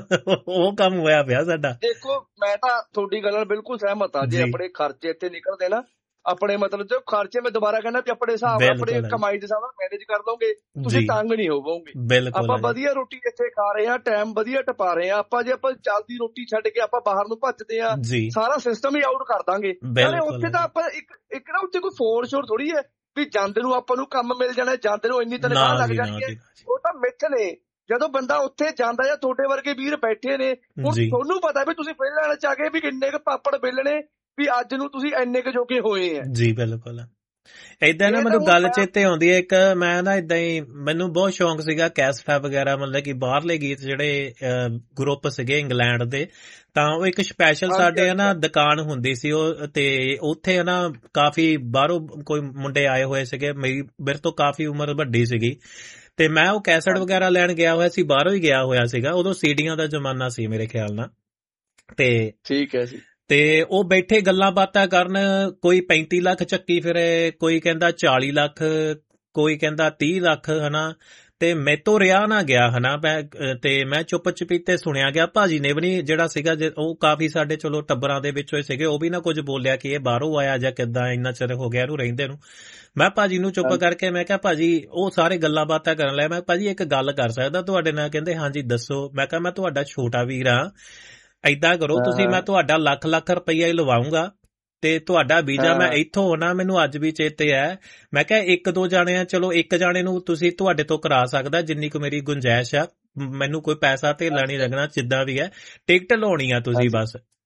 S1: ਉਹ ਕੰਮ ਹੋਇਆ ਪਿਆ ਸਾਡਾ।
S2: ਦੇਖੋ ਮੈਂ ਤਾਂ ਤੁਹਾਡੀ ਗੱਲ ਨਾਲ ਬਿਲਕੁਲ ਸਹਿਮਤ ਆ। ਜੇ ਆਪਣੇ ਖਰਚੇ ਇੱਥੇ ਨਿਕਲਦੇ ਨਾ, ਆਪਣੇ ਮਤਲਬ ਜੋ ਖਰਚੇ, ਮੈਂ ਦੁਬਾਰਾ ਕਹਿੰਦਾ ਵੀ ਆਪਣੇ ਹਿਸਾਬ ਨਾਲ, ਆਪਣੇ ਕਮਾਈ ਦੇ ਹਿਸਾਬ ਨਾਲ ਮੈਨੇਜ ਕਰ ਲਓਗੇ, ਤੁਸੀਂ ਤੰਗ ਨਹੀਂ ਹੋਵੋਗੇ। ਆਪਾਂ ਵਧੀਆ ਰੋਟੀ ਇੱਥੇ ਖਾ ਰਹੇ ਹਾਂ, ਟਾਈਮ ਵਧੀਆ ਟਪਾ ਰਹੇ ਹਾਂ। ਆਪਾਂ ਜੇ ਆਪਾਂ ਚੱਲਦੀ ਰੋਟੀ ਛੱਡ ਕੇ ਆਪਾਂ ਬਾਹਰ ਨੂੰ ਭੱਜਦੇ ਆ, ਸਾਰਾ ਸਿਸਟਮ ਹੀ ਆਊਟ ਕਰ ਦਾਂਗੇ। ਉੱਥੇ ਤਾਂ ਆਪਾਂ ਇੱਕ ਇੱਕ ਨਾ ਉੱਥੇ ਕੋਈ ਫੋਰਸ ਸ਼ੋਰ ਥੋੜੀ ਹੈ ਵੀ ਜਾਂਦੇ ਨੂੰ ਆਪਾਂ ਨੂੰ ਕੰਮ ਮਿਲ ਜਾਣਾ, ਜਾਂਦੇ ਨੂੰ ਇੰਨੀ ਤਨਖਾਹ ਲੱਗ ਜਾਣੀ ਹੈ। ਉਹ ਤਾਂ ਮਿੱਥ ਨੇ। ਜਦੋਂ ਬੰਦਾ ਉੱਥੇ ਜਾਂਦਾ ਜਾਂ ਤੁਹਾਡੇ ਵਰਗੇ ਵੀਰ ਬੈਠੇ ਨੇ, ਹੁਣ ਤੁਹਾਨੂੰ ਪਤਾ ਵੀ ਤੁਸੀਂ ਪਹਿਲਾਂ ਚ ਆ ਕੇ ਵੀ ਕਿੰਨੇ ਕੁ ਪਾਪੜ ਵੇਲਣੇ, ਵੀ ਅੱਜ ਨੂੰ ਤੁਸੀਂ ਇੰਨੇ ਕੁ ਜੋਗੇ ਹੋਏ ਆ
S1: ਜੀ। ਬਿਲਕੁਲ। ਏਦਾਂ ਨਾ ਮੈਨੂੰ ਗੱਲ ਚੇਤੇ ਆਉਂਦੀ ਹੈ ਇੱਕ, ਮੈਂ ਨਾ ਏਦਾਂ ਹੀ, ਮੈਨੂੰ ਬਹੁਤ ਸ਼ੌਂਕ ਸੀਗਾ ਕੈਸਟਾ ਵਗੈਰਾ, ਮਤਲਬ ਕਿ ਬਾਹਰਲੇ ਗੀਤ ਜਿਹੜੇ ਗਰੁੱਪ ਸੀਗੇ ਇੰਗਲੈਂਡ ਦੇ, ਤਾਂ ਉਹ ਇੱਕ ਸਪੈਸ਼ਲ ਸਾਡੇ ਨਾ ਦੁਕਾਨ ਹੁੰਦੀ ਸੀ ਉਹ, ਤੇ ਉੱਥੇ ਨਾ ਕਾਫੀ ਬਾਹਰੋਂ ਕੋਈ ਮੁੰਡੇ ਆਏ ਹੋਏ ਸੀਗੇ, ਮੇਰੀ ਮੇਰੇ ਤੋਂ ਕਾਫੀ ਉਮਰ ਵੱਡੀ ਸੀਗੀ, ਤੇ ਮੈਂ ਉਹ ਕੈਸਟ ਵਗੈਰਾ ਲੈਣ ਗਿਆ ਹੋਇਆ ਸੀ, ਬਾਹਰੋਂ ਹੀ ਗਿਆ ਹੋਇਆ ਸੀਗਾ। ਉਦੋਂ ਸੀਡੀਆਂ ਦਾ ਜ਼ਮਾਨਾ ਸੀ ਮੇਰੇ ਖਿਆਲ ਨਾਲ, ਤੇ
S2: ਠੀਕ ਹੈ ਜੀ।
S1: ਤੇ ਉਹ ਬੈਠੇ ਗੱਲਾਂ ਬਾਤਾਂ ਕਰਨ, ਕੋਈ ਪੈਂਤੀ ਲੱਖ ਚੱਕੀ ਫਿਰੇ, ਕੋਈ ਕਹਿੰਦਾ ਚਾਲੀ ਲੱਖ, ਕੋਈ ਕਹਿੰਦਾ ਤੀਹ ਲੱਖ, ਹਨਾ। ਤੇ ਮੈਤੋਂ ਰਿਹਾ ਨਾ ਗਿਆ, ਹਨਾ। ਮੈਂ ਤੇ ਮੈਂ ਚੁੱਪ ਚਪੀਤੇ ਸੁਣਿਆ ਗਿਆ। ਭਾਜੀ ਨੇ ਵੀ ਨੀ ਜਿਹੜਾ ਸੀਗਾ, ਉਹ ਕਾਫੀ ਸਾਡੇ ਚਲੋ ਟੱਬਰਾਂ ਦੇ ਵਿੱਚੋਂ ਸੀਗੇ, ਉਹ ਵੀ ਨਾ ਕੁਝ ਬੋਲਿਆ ਕਿ ਇਹ ਬਾਹਰੋਂ ਆਇਆ ਜਾਂ ਕਿੱਦਾਂ, ਇੰਨਾ ਚਿਰ ਹੋ ਗਿਆ ਇਹਨੂੰ ਰਹਿੰਦੇ ਨੂੰ। ਮੈਂ ਭਾਜੀ ਨੂੰ ਚੁੱਪ ਕਰਕੇ ਮੈਂ ਕਿਹਾ ਭਾਜੀ, ਉਹ ਸਾਰੇ ਗੱਲਾਂ ਬਾਤਾਂ ਕਰਨ ਲਿਆ, ਮੈਂ ਭਾਜੀ ਇੱਕ ਗੱਲ ਕਰ ਸਕਦਾ ਤੁਹਾਡੇ ਨਾਲ? ਕਹਿੰਦੇ ਹਾਂਜੀ ਦੱਸੋ। ਮੈਂ ਕਿਹਾ ਮੈਂ ਤੁਹਾਡਾ ਛੋਟਾ ਵੀਰ ਆ, ਏਦਾਂ ਕਰੋ ਤੁਸੀਂ, ਮੈਂ ਤੁਹਾਡਾ ਲੱਖ ਲੱਖ ਰੁਪਈਆ ਹੀ ਲਵਾਉਂਗਾ, ਤੇ ਤੁਹਾਡਾ ਵੀਜ਼ਾ ਮੈਂ ਇੱਥੋਂ ਹੋਣਾ, ਮੈਨੂੰ ਅੱਜ ਵੀ ਚੇਤੇ ਹੈ। ਮੈਂ ਕਿਹਾ ਇੱਕ ਦੋ ਜਾਣੇ ਆ, ਚਲੋ ਇੱਕ ਜਾਣੇ ਨੂੰ ਤੁਸੀਂ ਤੁਹਾਡੇ ਤੋਂ ਕਰਾ ਸਕਦਾ, ਜਿੰਨੀ ਕੁ ਮੇਰੀ ਗੁੰਜਾਇਸ਼ ਆ, ਮੈਨੂੰ ਕੋਈ ਪੈਸਾ ਧੇਲਾ ਨਹੀਂ ਲੱਗਣਾ, ਜਿੱਦਾਂ ਵੀ ਹੈ, ਟਿਕਟ ਲਾਉਣੀ ਆ ਤੁਸੀਂ ਬਸ।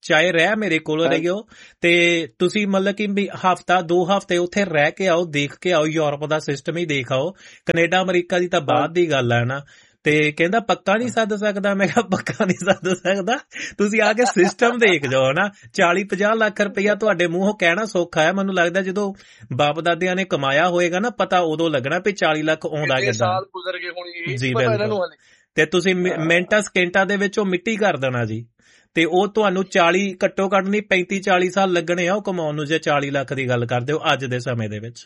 S1: ਚਾਹੇ ਰਹਿ ਮੇਰੇ ਕੋਲ ਰਹੀਓ ਤੇ ਤੁਸੀਂ ਮਤਲਬ ਕਿ ਵੀ ਹਫਤਾ ਦੋ ਹਫਤੇ ਉੱਥੇ ਰਹਿ ਕੇ ਆਓ, ਦੇਖ ਕੇ ਆਓ, ਯੂਰਪ ਦਾ ਸਿਸਟਮ ਹੀ ਦੇਖ ਆਓ। ਕੈਨੇਡਾ ਅਮਰੀਕਾ ਦੀ ਤਾਂ ਬਾਅਦ ਦੀ ਗੱਲ ਹੈ ਨਾ। ਤੇ ਕਹਿੰਦਾ ਪੱਕਾ ਨਹੀਂ ਸੱਦ ਸਕਦਾ। ਮੈਂ ਕਿਹਾ ਪੱਕਾ ਨਹੀਂ ਸੱਦ ਸਕਦਾ, ਤੁਸੀਂ ਆ ਕੇ ਸਿਸਟਮ ਦੇਖ ਜਾਓ ਨਾ। ਚਾਲੀ ਪੰਜਾਹ ਲੱਖ ਰੁਪਇਆ ਤੁਹਾਡੇ ਮੂੰਹੋਂ ਕਹਿਣਾ ਸੌਖਾ ਹੈ, ਮੈਨੂੰ ਲੱਗਦਾ ਜਦੋਂ ਬਾਪ ਦਾਦਿਆਂ ਨੇ ਕਮਾਇਆ ਹੋਏਗਾ ਨਾ ਪਤਾ ਉਦੋਂ ਲੱਗਣਾ ਵੀ ਚਾਲੀ ਲੱਖ ਆਉਂਦਾ ਕਿੱਦਾਂ। ਜੀ ਬਿਲਕੁਲ। ਤੇ ਤੁਸੀਂ ਮਿੰਟਾਂ ਸਕਿੰਟਾਂ ਦੇ ਵਿੱਚ ਉਹ ਮਿੱਟੀ ਕਰ ਦੇਣਾ ਜੀ। ਤੇ ਉਹ ਤੁਹਾਨੂੰ ਚਾਲੀ ਘੱਟੋ ਘੱਟ ਨਹੀਂ ਪੈਂਤੀ ਚਾਲੀ ਸਾਲ ਲੱਗਣੇ ਆ ਉਹ ਕਮਾਉਣ ਨੂੰ, ਜੇ ਚਾਲੀ ਲੱਖ ਦੀ ਗੱਲ ਕਰਦੇ ਹੋ ਅੱਜ ਦੇ ਸਮੇਂ ਦੇ ਵਿੱਚ।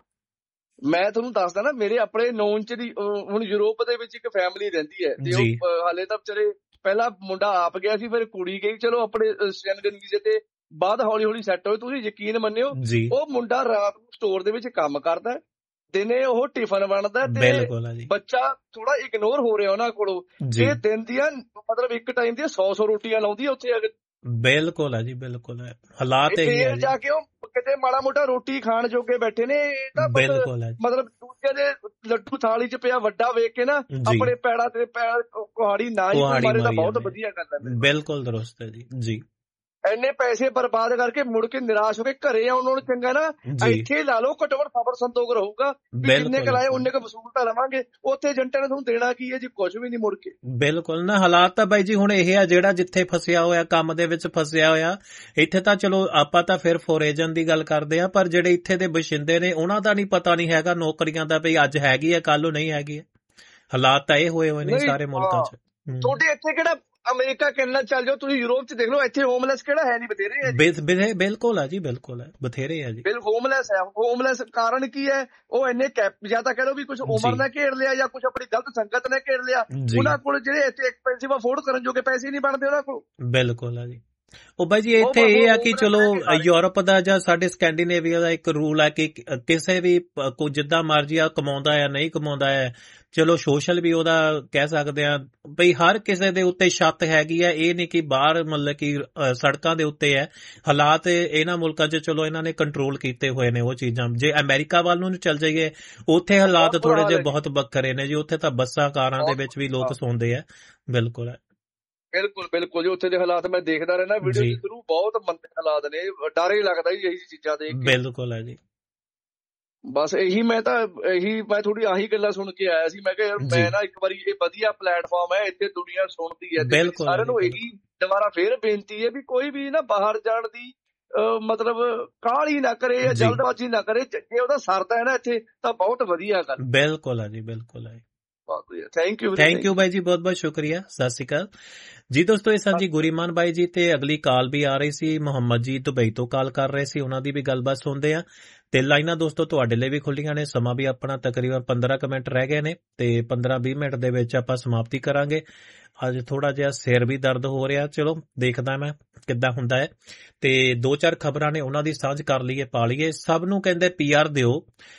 S2: ਮੈਂ ਤੁਹਾਨੂੰ ਦੱਸਦਾ ਨਾ, ਮੇਰੇ ਆਪਣੇ ਨੌਨ ਚ ਦੀ ਹੁਣ ਯੂਰਪ ਦੇ ਵਿੱਚ ਇੱਕ ਫੈਮਿਲੀ ਰਹਿੰਦੀ ਹੈ ਤੇ ਉਹ ਹਾਲੇ ਤਾਂ ਵਿਚਾਰੇ ਪਹਿਲਾਂ ਮੁੰਡਾ ਆਪ ਗਿਆ ਸੀ, ਫਿਰ ਕੁੜੀ ਗਈ, ਚਲੋ ਆਪਣੇ ਸ਼ੈਂਗਨ ਵੀਜ਼ੇ ਤੇ ਬਾਅਦ ਹੌਲੀ ਹੌਲੀ ਸੈੱਟ ਹੋਏ। ਤੁਸੀਂ ਯਕੀਨ ਮੰਨਿਓ ਉਹ ਮੁੰਡਾ ਰਾਤ ਨੂੰ ਸਟੋਰ ਦੇ ਵਿੱਚ ਕੰਮ ਕਰਦਾ, ਦਿਨੇ ਉਹ ਟਿਫਨ ਬਣਦਾ ਤੇ ਬੱਚਾ ਥੋੜਾ ਇਗਨੋਰ ਹੋ ਰਿਹਾ ਉਹਨਾਂ ਕੋਲੋਂ। ਇਹ ਦਿਨ ਦੀਆਂ ਮਤਲਬ ਇੱਕ ਟਾਈਮ ਦੀਆਂ ਸੌ ਸੌ ਰੋਟੀਆਂ ਲਾਉਂਦੀ ਉੱਥੇ।
S1: ਬਿਲਕੁਲ ਹੈ ਜੀ, ਬਿਲਕੁਲ ਹੈ। ਹਾਲਾਤ ਇਹੀ ਹੈ
S2: ਜਾ ਕੇ ਉਹ ਕਿਤੇ ਮਾੜਾ ਮੋਟਾ ਰੋਟੀ ਖਾਣ ਜੋਗੇ ਬੈਠੇ ਨੇ। ਮਤਲਬ ਦੂਜੇ ਦੇ ਲੱਡੂ ਥਾਲੀ ਚ ਪਿਆ ਵੱਡਾ ਵੇਖ ਕੇ ਨਾ ਆਪਣੇ ਪੈਰਾਂ ਤੇ ਪੈਰ ਕੁਹਾੜੀ ਨਾ ਹੀ ਮਾਰੇ ਤਾਂ ਬਹੁਤ ਵਧੀਆ ਗੱਲ ਹੈ।
S1: ਬਿਲਕੁਲ ਦਰੁਸਤ ਹੈ ਜੀ। ਜੀ
S2: ਇੰਨੇ ਪੈਸੇ ਬਰਬਾਦ ਕਰਕੇ ਮੁੜ ਕੇ ਨਿਰਾਸ਼ ਹੋ ਕੇ ਘਰੇ ਆਉਣ ਨਾਲੋਂ ਚੰਗਾ ਨਾ ਇੱਥੇ ਲਾ ਲਓ, ਘੱਟੋ ਘੱਟ ਖਬਰ ਸੰਤੋਖ ਰਹੂਗਾ। ਜਿੰਨੇ ਕਰਾਏ ਉਹਨੇ ਕੁ ਵਸੂਲ ਤਾਂ ਲਵਾਂਗੇ, ਉੱਥੇ ਏਜੰਟਾਂ ਨੇ ਤੁਹਾਨੂੰ ਦੇਣਾ ਕੀ ਹੈ ਜੀ, ਕੁਝ ਵੀ ਨਹੀਂ ਮੁੜ ਕੇ।
S1: ਬਿਲਕੁਲ ਨਾ, ਹਾਲਾਤ ਤਾਂ ਬਾਈ ਜੀ ਹੁਣ ਇਹ ਆ ਜਿਹੜਾ ਜਿੱਥੇ ਫਸਿਆ ਹੋਇਆ ਕੰਮ ਦੇ ਵਿੱਚ ਫਸਿਆ ਹੋਇਆ। ਇੱਥੇ ਤਾਂ ਚਲੋ ਆਪਾਂ ਤਾਂ ਫਿਰ ਫੋਰੇਜਨ ਦੀ ਗੱਲ ਕਰਦੇ ਆ, ਪਰ ਜਿਹੜੇ ਇੱਥੇ ਦੇ ਬਸ਼ਿੰਦੇ ਨੇ ਉਹਨਾਂ ਦਾ ਨਹੀਂ ਪਤਾ ਨਹੀਂ ਹੈਗਾ ਨੌਕਰੀਆਂ ਦਾ ਵੀ ਅੱਜ ਹੈਗੀ ਹੈ ਕੱਲ ਨੂੰ ਨਹੀਂ ਹੈਗੀ ਹੈ। ਹਾਲਾਤ ਤਾਂ ਇਹ ਹੋਏ ਹੋਏ ਨੇ ਸਾਰੇ ਮੁਲਕਾਂ ਚ।
S2: ਤੁਹਾਡੇ ਇੱਥੇ ਕਿਹੜਾ ਅਮਰੀਕਾ ਕੈਨੇਡਾ ਚੱਲ ਜਾਓ, ਤੁਸੀਂ ਯੂਰਪ ਚ ਦੇਖ ਲਓ, ਇੱਥੇ ਹੋਮਲੈਸ ਕਿਹੜਾ ਹੈ ਨਹੀਂ, ਬਥੇਰੇ ਹੈ।
S1: ਬਿਲਕੁਲ ਹੈ ਜੀ, ਬਿਲਕੁਲ ਹੈ, ਬਥੇਰੇ ਹੈ ਜੀ।
S2: ਹੋਮਲੈਸ ਹੈ। ਹੋਮਲੈਸ ਕਾਰਨ ਕੀ ਹੈ? ਉਹ ਇੰਨੇ ਕੈਪ ਜਾਂ ਤਾਂ ਕਹਿ ਲਓ ਵੀ ਕੁਝ ਉਮਰ ਨੇ ਘੇਰ ਲਿਆ ਜਾਂ ਕੁਝ ਆਪਣੀ ਗਲਤ ਸੰਗਤ ਨੇ ਘੇਰ ਲਿਆ। ਉਹਨਾਂ ਕੋਲ ਜਿਹੜੇ ਇੱਥੇ ਐਕਸਪੈਂਸਿਵ ਅਫੋਰਡ ਕਰਨ ਜੋਗੇ ਪੈਸੇ ਨਹੀਂ ਬਣਦੇ ਉਹਨਾਂ ਕੋਲ।
S1: ਬਿਲਕੁਲ ਹੈ ਜੀ। ਉਹ ਬਾਈ ਜੀ ਇੱਥੇ ਇਹ ਆ ਕਿ ਚਲੋ ਯੂਰਪ ਦਾ ਜਾਂ ਸਾਡੇ ਸਕੈਂਡੀਨੇਵੀਆ ਦਾ ਇੱਕ ਰੂਲ ਹੈ ਕਿ ਕਿਸੇ ਵੀ ਕੋਈ ਜਿੱਦਾਂ ਮਰਜ਼ੀ ਆ ਕਮਾਉਂਦਾ ਆ ਨਹੀਂ ਕਮਾਉਂਦਾ ਹੈ, ਚਲੋ ਸੋਸ਼ਲ ਵੀ ਉਹਦਾ ਕਹਿ ਸਕਦੇ ਆ ਬਈ ਹਰ ਕਿਸੇ ਦੇ ਉੱਤੇ ਛੱਤ ਹੈਗੀ ਆ। ਇਹ ਨਹੀਂ ਕਿ ਬਾਹਰ ਮਤਲਬ ਕਿ ਸੜਕਾਂ ਦੇ ਉੱਤੇ ਹੈ। ਹਾਲਾਤ ਇਹਨਾਂ ਮੁਲਕਾਂ 'ਚ ਚਲੋ ਇਹਨਾਂ ਨੇ ਕੰਟਰੋਲ ਕੀਤੇ ਹੋਏ ਨੇ ਉਹ ਚੀਜ਼ਾਂ। ਜੇ ਅਮਰੀਕਾ ਵੱਲ ਨੂੰ ਚੱਲ ਜਾਈਏ ਉੱਥੇ ਹਾਲਾਤ ਥੋੜੇ ਜਿਹੇ ਬਹੁਤ ਵੱਖਰੇ ਨੇ ਜੀ। ਉੱਥੇ ਤਾਂ ਬੱਸਾਂ ਕਾਰਾਂ ਦੇ ਵਿੱਚ ਵੀ ਲੋਕ ਸੌਂਦੇ ਆ। ਬਿਲਕੁਲ ਹੈ,
S2: ਬਿਲਕੁਲ ਬਿਲਕੁਲ ਜੀ। ਉੱਥੇ ਦੇ ਹਾਲਾਤ ਮੈਂ ਦੇਖਦਾ ਰਹਿਣਾ ਵੀਡੀਓ ਦੇ ਥਰੂ, ਬਹੁਤ ਮੰਦੇ ਹਾਲਾਤ ਨੇ, ਡਰ ਹੀ ਲੱਗਦਾ ਜੀ ਇਹੀ ਚੀਜ਼ਾਂ ਦੇਖ ਕੇ।
S1: ਬਿਲਕੁਲ ਹੈ ਜੀ।
S2: ਬਸ ਇਹੀ ਮੈਂ ਤਾਂ ਇਹੀ ਮੈਂ ਥੋੜੀ ਆਹੀ ਗੱਲਾਂ ਸੁਣ ਕੇ ਆਇਆ ਸੀ। ਮੈਂ ਕਿਹਾ ਯਾਰ ਮੈਂ ਨਾ ਇੱਕ ਵਾਰੀ, ਇਹ ਵਧੀਆ ਪਲੇਟਫਾਰਮ ਹੈ, ਇੱਥੇ ਦੁਨੀਆ ਸੁਣਦੀ ਹੈ। ਸਾਰਿਆਂ ਨੂੰ ਇਹੀ ਦੁਬਾਰਾ ਫੇਰ ਬੇਨਤੀ ਹੈ ਵੀ ਕੋਈ ਵੀ ਨਾ ਬਾਹਰ ਜਾਣ ਦੀ ਮਤਲਬ ਕਾਹਲੀ ਨਾ ਕਰੇ ਜਾਂ ਜਲਦਬਾਜ਼ੀ ਨਾ ਕਰੇ। ਜੇ ਉਹਦਾ ਸਰਦਾ ਹੈ ਨਾ ਇੱਥੇ ਤਾਂ ਬਹੁਤ ਵਧੀਆ ਗੱਲ।
S1: ਬਿਲਕੁਲ ਹੈ ਜੀ, ਬਿਲਕੁਲ ਹੈ।
S2: ਥੈਂਕ ਯੂ
S1: ਥੈਂਕ ਯੂ ਬਾਈ ਜੀ, ਬਹੁਤ ਬਹੁਤ ਸ਼ੁਕਰੀਆ। ਸਤਿ ਸ਼੍ਰੀ ਅਕਾਲ ਜੀ ਦੋਸਤੋ। ਇਹ ਸਾਂਝੀ ਗੁਰੀਮਾਨ ਬਾਈ ਜੀ ਤੇ ਅਗਲੀ ਕਾਲ ਵੀ ਆ ਰਹੀ ਸੀ। ਮੁਹੰਮਦ ਜੀ ਦੁਬਈ ਤੋਂ ਕਾਲ ਕਰ ਰਹੇ ਸੀ, ਉਹਨਾਂ ਦੀ ਵੀ ਗੱਲਬਾਤ ਸੁਣਦੇ ਆ। ਤੇ ਲਾਈਨਾਂ ਦੋਸਤੋ ਤੁਹਾਡੇ ਲਈ ਵੀ ਖੁੱਲੀਆਂ ਨੇ। ਸਮਾਂ ਵੀ ਆਪਣਾ ਤਕਰੀਬਨ ਪੰਦਰਾਂ ਕੁ ਮਿੰਟ ਰਹਿ ਗਏ ਨੇ ਤੇ ਪੰਦਰਾਂ ਵੀਹ ਮਿੰਟ ਦੇ ਵਿੱਚ ਆਪਾਂ ਸਮਾਪਤੀ ਕਰਾਂਗੇ। ਅੱਜ ਥੋੜਾ ਜਿਹਾ ਸਿਰ ਵੀ ਦਰਦ ਹੋ ਰਿਹਾ, ਚਲੋ ਦੇਖਦਾ ਮੈਂ ਕਿੱਦਾਂ ਹੁੰਦਾ ਹੈ। ਤੇ ਦੋ ਚਾਰ ਖਬਰਾਂ ਨੇ ਉਹਨਾਂ ਦੀ ਸਾਂਝ ਕਰ ਲਈਏ, ਪਾ ਲਈਏ। ਸਭ ਨੂੰ ਕਹਿੰਦੇ ਪੀ ਆਰ ਦਿਓ,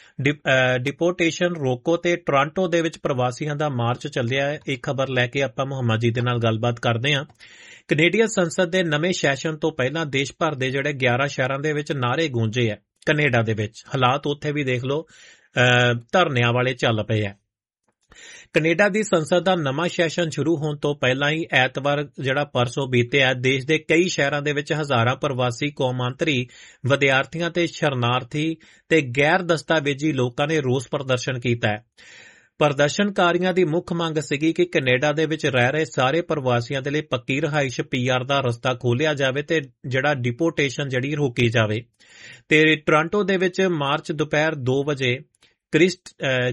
S1: ਡਿਪੋਰਟੇਸ਼ਨ ਰੋਕੋ ਤੇ ਟੋਰਾਂਟੋ ਦੇ ਵਿੱਚ ਪ੍ਰਵਾਸੀਆਂ ਦਾ ਮਾਰਚ ਚੱਲਿਆ ਹੈ। ਇਹ ਖਬਰ ਲੈ ਕੇ ਆਪਾਂ ਮੁਹੰਮਦ ਜੀ ਦੇ ਨਾਲ ਗੱਲਬਾਤ ਕਰਦੇ ਹਾਂ। ਕੈਨੇਡੀਅਨ ਸੰਸਦ ਦੇ ਨਵੇਂ ਸੈਸ਼ਨ ਤੋਂ ਪਹਿਲਾਂ ਦੇਸ਼ ਭਰ ਦੇ ਜਿਹੜੇ ਗਿਆਰਾਂ ਸ਼ਹਿਰਾਂ ਦੇ ਵਿੱਚ ਨਾਅਰੇ ਗੂੰਜੇ ਆ। ਕੈਨੇਡਾ ਦੇ ਵਿੱਚ ਹਾਲਾਤ ਉੱਥੇ ਵੀ ਦੇਖ ਲਓ, ਧਰਨਿਆਂ ਵਾਲੇ ਚੱਲ ਪਏ ਆ। ਕੈਨੇਡਾ ਦੀ ਸੰਸਦ ਦਾ ਨਵਾਂ ਸੈਸ਼ਨ ਸ਼ੁਰੂ ਹੋਣ ਤੋਂ ਪਹਿਲਾਂ ਹੀ ਐਤਵਾਰ ਜਿਹੜਾ ਪਰਸੋਂ ਬੀਤਿਆ, ਦੇਸ਼ ਦੇ ਕਈ ਸ਼ਹਿਰਾਂ ਦੇ ਵਿੱਚ ਹਜ਼ਾਰਾਂ ਪ੍ਰਵਾਸੀ, ਕੌਮਾਂਤਰੀ, ਵਿਦਿਆਰਥੀਆਂ ਤੇ ਸ਼ਰਨਾਰਥੀ ਤੇ ਗੈਰ ਦਸਤਾਵੇਜ਼ੀ ਲੋਕਾਂ ਨੇ ਰੋਸ ਪ੍ਰਦਰਸ਼ਨ ਕੀਤਾ ਹੈ। ਪ੍ਰਦਰਸ਼ਨਕਾਰੀਆਂ ਦੀ ਮੁੱਖ ਮੰਗ ਸੀਗੀ ਕਿ ਕੈਨੇਡਾ ਦੇ ਵਿੱਚ ਰਹਿ ਰਹੇ ਸਾਰੇ ਪ੍ਰਵਾਸੀਆਂ ਦੇ ਲਈ ਪੱਕੀ ਰਿਹਾਇਸ਼ ਪੀ ਆਰ ਦਾ ਰਸਤਾ ਖੋਲ੍ਹਿਆ ਜਾਵੇ ਤੇ ਜਿਹੜਾ ਡਿਪੋਰਟੇਸ਼ਨ ਜਿਹੜੀ ਰੋਕੀ ਜਾਵੇ। ਤੇ ਟੋਰਾਂਟੋ ਦੇ ਵਿੱਚ ਮਾਰਚ ਦੁਪਹਿਰ ਦੋ ਵਜੇ ਕ੍ਰਿਸਟ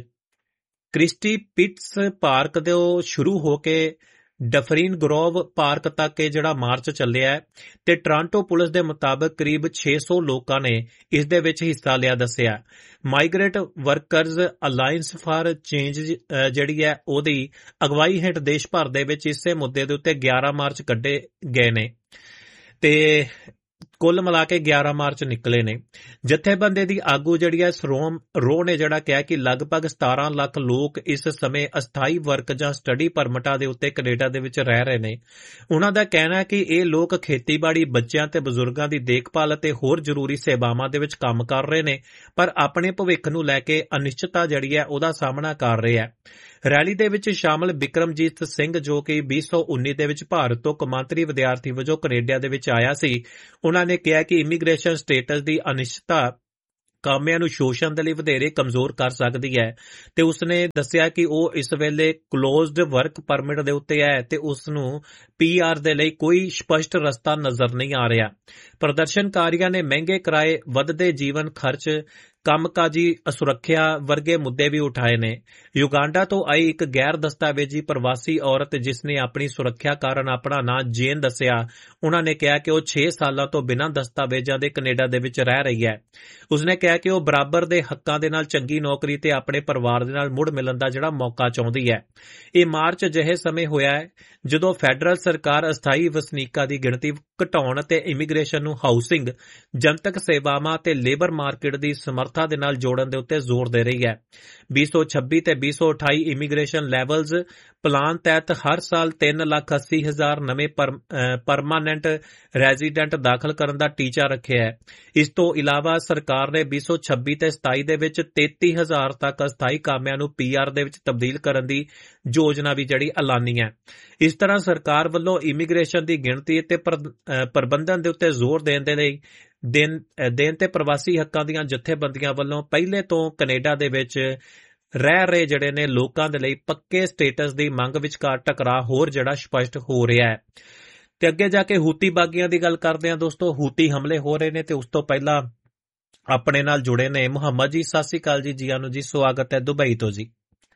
S1: ਕ੍ਰਿਸਟੀ ਪਿਟਸ ਪਾਰਕ ਤੋਂ ਸ਼ੁਰੂ ਹੋ ਕੇ ਡਫਰਿਨ ਗਰੋਵ ਪਾਰਕ ਤੱਕ ਇਹ ਜਿਹੜਾ ਮਾਰਚ ਚੱਲਿਆ ਹੈ। ਤੇ ਟੋਰਾਂਟੋ ਪੁਲਿਸ ਦੇ ਮੁਤਾਬਕ ਕਰੀਬ ਛੇ ਸੌ ਲੋਕਾਂ ਨੇ ਇਸ ਦੇ ਵਿੱਚ ਹਿੱਸਾ ਲਿਆ ਦੱਸਿਆ। Migrate workers alliance for change ਜਿਹੜੀ ਹੈ ਉਹਦੀ ਅਗਵਾਈ ਹੇਠ ਦੇਸ਼ ਭਰ ਦੇ ਵਿੱਚ ਇਸੇ ਮੁੱਦੇ ਦੇ ਉੱਤੇ ਗਿਆਰਾਂ ਮਾਰਚ ਕੱਢੇ ਗਏ ਨੇ ਤੇ ਕੁੱਲ ਮਿਲਾ ਕੇ ਗਿਆਰਾਂ ਮਾਰਚ ਨਿਕਲੇ ਨੇ। ਜਥੇਬੰਦੀ ਦੀ ਆਗੂ ਜਿਹੜੀ ਹੈ ਸਰੋਮ ਰੋ ਨੇ ਜਿਹੜਾ ਕਿਹਾ ਕਿ ਲਗਭਗ ਸਤਾਰਾਂ ਲੱਖ ਲੋਕ ਇਸ ਸਮੇਂ ਅਸਥਾਈ ਵਰਕ ਜਾਂ ਸਟੱਡੀ ਪਰਮਿਟਾਂ ਦੇ ਉੱਤੇ ਕੈਨੇਡਾ ਦੇ ਵਿੱਚ ਰਹਿ ਰਹੇ ਨੇ। ਉਹਨਾਂ ਦਾ ਕਹਿਣਾ ਹੈ ਕਿ ਇਹ ਲੋਕ ਖੇਤੀਬਾੜੀ, ਬੱਚਿਆਂ ਤੇ ਬਜ਼ੁਰਗਾਂ ਦੀ ਦੇਖਭਾਲ ਅਤੇ ਹੋਰ ਜ਼ਰੂਰੀ ਸੇਵਾਵਾਂ ਦੇ ਵਿੱਚ ਕੰਮ ਕਰ ਰਹੇ ਨੇ, ਪਰ ਆਪਣੇ ਭਵਿੱਖ ਨੂੰ ਲੈ ਕੇ ਅਨਿਸ਼ਚਿਤਤਾ ਜਿਹੜੀ ਹੈ ਉਹਦਾ ਸਾਹਮਣਾ ਕਰ ਰਹੇ ਹੈ। ਰੈਲੀ ਦੇ ਵਿੱਚ ਸ਼ਾਮਲ ਬਿਕਰਮਜੀਤ ਸਿੰਘ ਜੋ ਕਿ ਵੀਹ ਸੌ ਉੱਨੀ ਦੇ ਵਿੱਚ ਭਾਰਤ ਤੋਂ ਕੌਮਾਂਤਰੀ ਵਿਦਿਆਰਥੀ ਵਜੋਂ ਕੈਨੇਡਾ ਦੇ ਵਿੱਚ ਆਇਆ ਸੀ, ਉਹਨਾਂ ਨੇ ਕਿਹਾ ਕਿ ਇਮੀਗ੍ਰੇਸ਼ਨ ਸਟੇਟਸ ਦੀ ਅਨਿਸ਼ਚਿਤਤਾ ਕਾਮਿਆਂ ਨੂੰ ਸ਼ੋਸ਼ਣ ਦੇ ਲਈ ਵਧੇਰੇ ਕਮਜ਼ੋਰ ਕਰ ਸਕਦੀ ਹੈ ਤੇ ਉਸਨੇ ਦੱਸਿਆ ਕਿ ਉਹ ਇਸ ਵੇਲੇ ਕਲੋਜ਼ਡ ਵਰਕ ਪਰਮਿਟ ਦੇ ਉੱਤੇ ਹੈ ਤੇ ਉਸ ਨੂੰ ਪੀ ਆਰ ਦੇ ਲਈ ਕੋਈ ਸਪਸ਼ਟ ਰਸਤਾ ਨਜ਼ਰ ਨਹੀਂ ਆ ਰਿਹਾ। ਪ੍ਰਦਰਸ਼ਨਕਾਰੀਆਂ ਨੇ ਮਹਿੰਗੇ ਕਿਰਾਏ, ਵੱਧਦੇ ਜੀਵਨ ਖਰਚ, ਕੰਮਕਾਜੀ ਸੁਰੱਖਿਆ ਵਰਗੇ ਮੁੱਦੇ ਵੀ ਉਠਾਏ ਨੇ। ਯੁਗਾਂਡਾ ਤੋਂ ਆਈ ਇੱਕ ਗੈਰ ਦਸਤਾਵੇਜ਼ੀ ਪ੍ਰਵਾਸੀ ਔਰਤ ਜਿਸ ਨੇ ਆਪਣੀ ਸੁਰੱਖਿਆ ਕਾਰਨ ਆਪਣਾ ਨਾਂ ਜੇਨ ਦੱਸਿਆ, ਉਹਨਾਂ ਨੇ ਕਿਹਾ ਕਿ ਉਹ ਛੇ ਸਾਲਾਂ ਤੋਂ ਬਿਨਾਂ ਦਸਤਾਵੇਜ਼ਾਂ ਦੇ ਕੈਨੇਡਾ ਦੇ ਵਿੱਚ ਰਹਿ ਰਹੀ ਹੈ। ਉਸਨੇ ਕਿਹਾ ਕਿ ਉਹ ਬਰਾਬਰ ਦੇ ਹੱਕਾਂ ਦੇ ਨਾਲ ਚੰਗੀ ਨੌਕਰੀ ਤੇ ਆਪਣੇ ਪਰਿਵਾਰ ਦੇ ਨਾਲ ਮੁੜ ਮਿਲਣ ਦਾ ਜਿਹੜਾ ਮੌਕਾ ਚਾਹੁੰਦੀ ਹੈ। ਇਹ ਮਾਰਚ ਅਜਿਹੇ ਸਮੇਂ ਹੋਇਆ ਹੈ ਜਦੋਂ ਫੈਡਰਲ ਸਰਕਾਰ ਅਸਥਾਈ ਵਸਨੀਕਾਂ ਦੀ ਗਿਣਤੀ ਘਟਾਉਣ ਅਤੇ ਇਮੀਗ੍ਰੇਸ਼ਨ ਨੂੰ ਹਾਊਸਿੰਗ, ਜਨਤਕ ਸੇਵਾਵਾਂ ਤੇ ਲੇਬਰ ਮਾਰਕੀਟ ਦੀ ਸਮਰੱਥਾ ਦੇ ਨਾਲ ਜੋੜਨ ਦੇ ਉੱਤੇ ਜ਼ੋਰ ਦੇ ਰਹੀ ਹੈ। ਵੀਹ ਸੌ ਛੱਬੀ ਤੇ ਵੀਹ ਸੌ ਅਠਾਈ ਇਮੀਗ੍ਰੇਸ਼ਨ ਲੈਵਲਜ਼ ਪਲਾਨ ਤਹਿਤ ਹਰ ਸਾਲ ਤਿੰਨ ਲੱਖ ਅੱਸੀ ਹਜ਼ਾਰ ਨਵੇਂ ਪਰਮਾਨੈਂਟ ਰੈਜ਼ੀਡੈਂਟ ਦਾਖਲ ਕਰਨ ਦਾ ਟੀਚਾ ਰੱਖਿਆ ਹੈ। ਇਸ ਤੋਂ ਇਲਾਵਾ ਸਰਕਾਰ ਨੇ ਵੀਹ ਸੌ ਛੱਬੀ ਤੇ ਸਤਾਈ ਦੇ ਵਿੱਚ ਤੇਤੀ ਹਜ਼ਾਰ ਤੱਕ ਅਸਥਾਈ ਕਾਮਿਆਂ ਨੂੰ ਪੀ ਆਰ ਦੇ ਵਿੱਚ ਤਬਦੀਲ ਕਰਨ ਦੀ ਯੋਜਨਾ ਵੀ ਜਿਹੜੀ ਐਲਾਨੀ ਹੈ। ਇਸ ਤਰ੍ਹਾਂ ਸਰਕਾਰ ਵੱਲੋਂ ਇਮੀਗ੍ਰੇਸ਼ਨ ਦੀ ਗਿਣਤੀ ਤੇ ਪ੍ਰਬੰਧਨ ਦੇ ਉੱਤੇ ਜ਼ੋਰ ਦੇਣ ਦੇ ਲਈ ਦੇਣ ਦੇਣ ਤੇ ਪ੍ਰਵਾਸੀ ਹੱਕਾਂ ਦੀਆਂ ਜਥੇਬੰਦੀਆਂ ਵੱਲੋਂ ਪਹਿਲੇ ਤੋਂ ਕੈਨੇਡਾ ਦੇ ਵਿੱਚ ਰਹਿ ਰਹੇ ਜਿਹੜੇ ਨੇ ਲੋਕਾਂ ਦੇ ਲਈ ਪੱਕੇ ਸਟੇਟਸ ਦੀ ਮੰਗ ਵਿਚਕਾਰ ਟਕਰਾਅ ਹੋਰ ਜਿਹੜਾ ਸਪਸ਼ਟ ਹੋ ਰਿਹਾ ਹੈ। ਤੇ ਅੱਗੇ ਜਾ ਕੇ ਹੂਤੀ ਬਾਗੀਆਂ ਦੀ ਗੱਲ ਕਰਦੇ ਹਾਂ ਦੋਸਤੋ। ਹੂਤੀ ਹਮਲੇ ਹੋ ਰਹੇ ਨੇ ਤੇ ਉਸ ਤੋਂ ਪਹਿਲਾਂ ਆਪਣੇ ਨਾਲ ਜੁੜੇ ਨੇ ਮੁਹੰਮਦ ਜੀ। ਸਤਿ ਸ੍ਰੀ ਅਕਾਲ ਜੀ, ਜੀਆਂ ਨੂੰ ਜੀ, ਸਵਾਗਤ ਹੈ ਦੁਬਈ ਤੋਂ ਜੀ।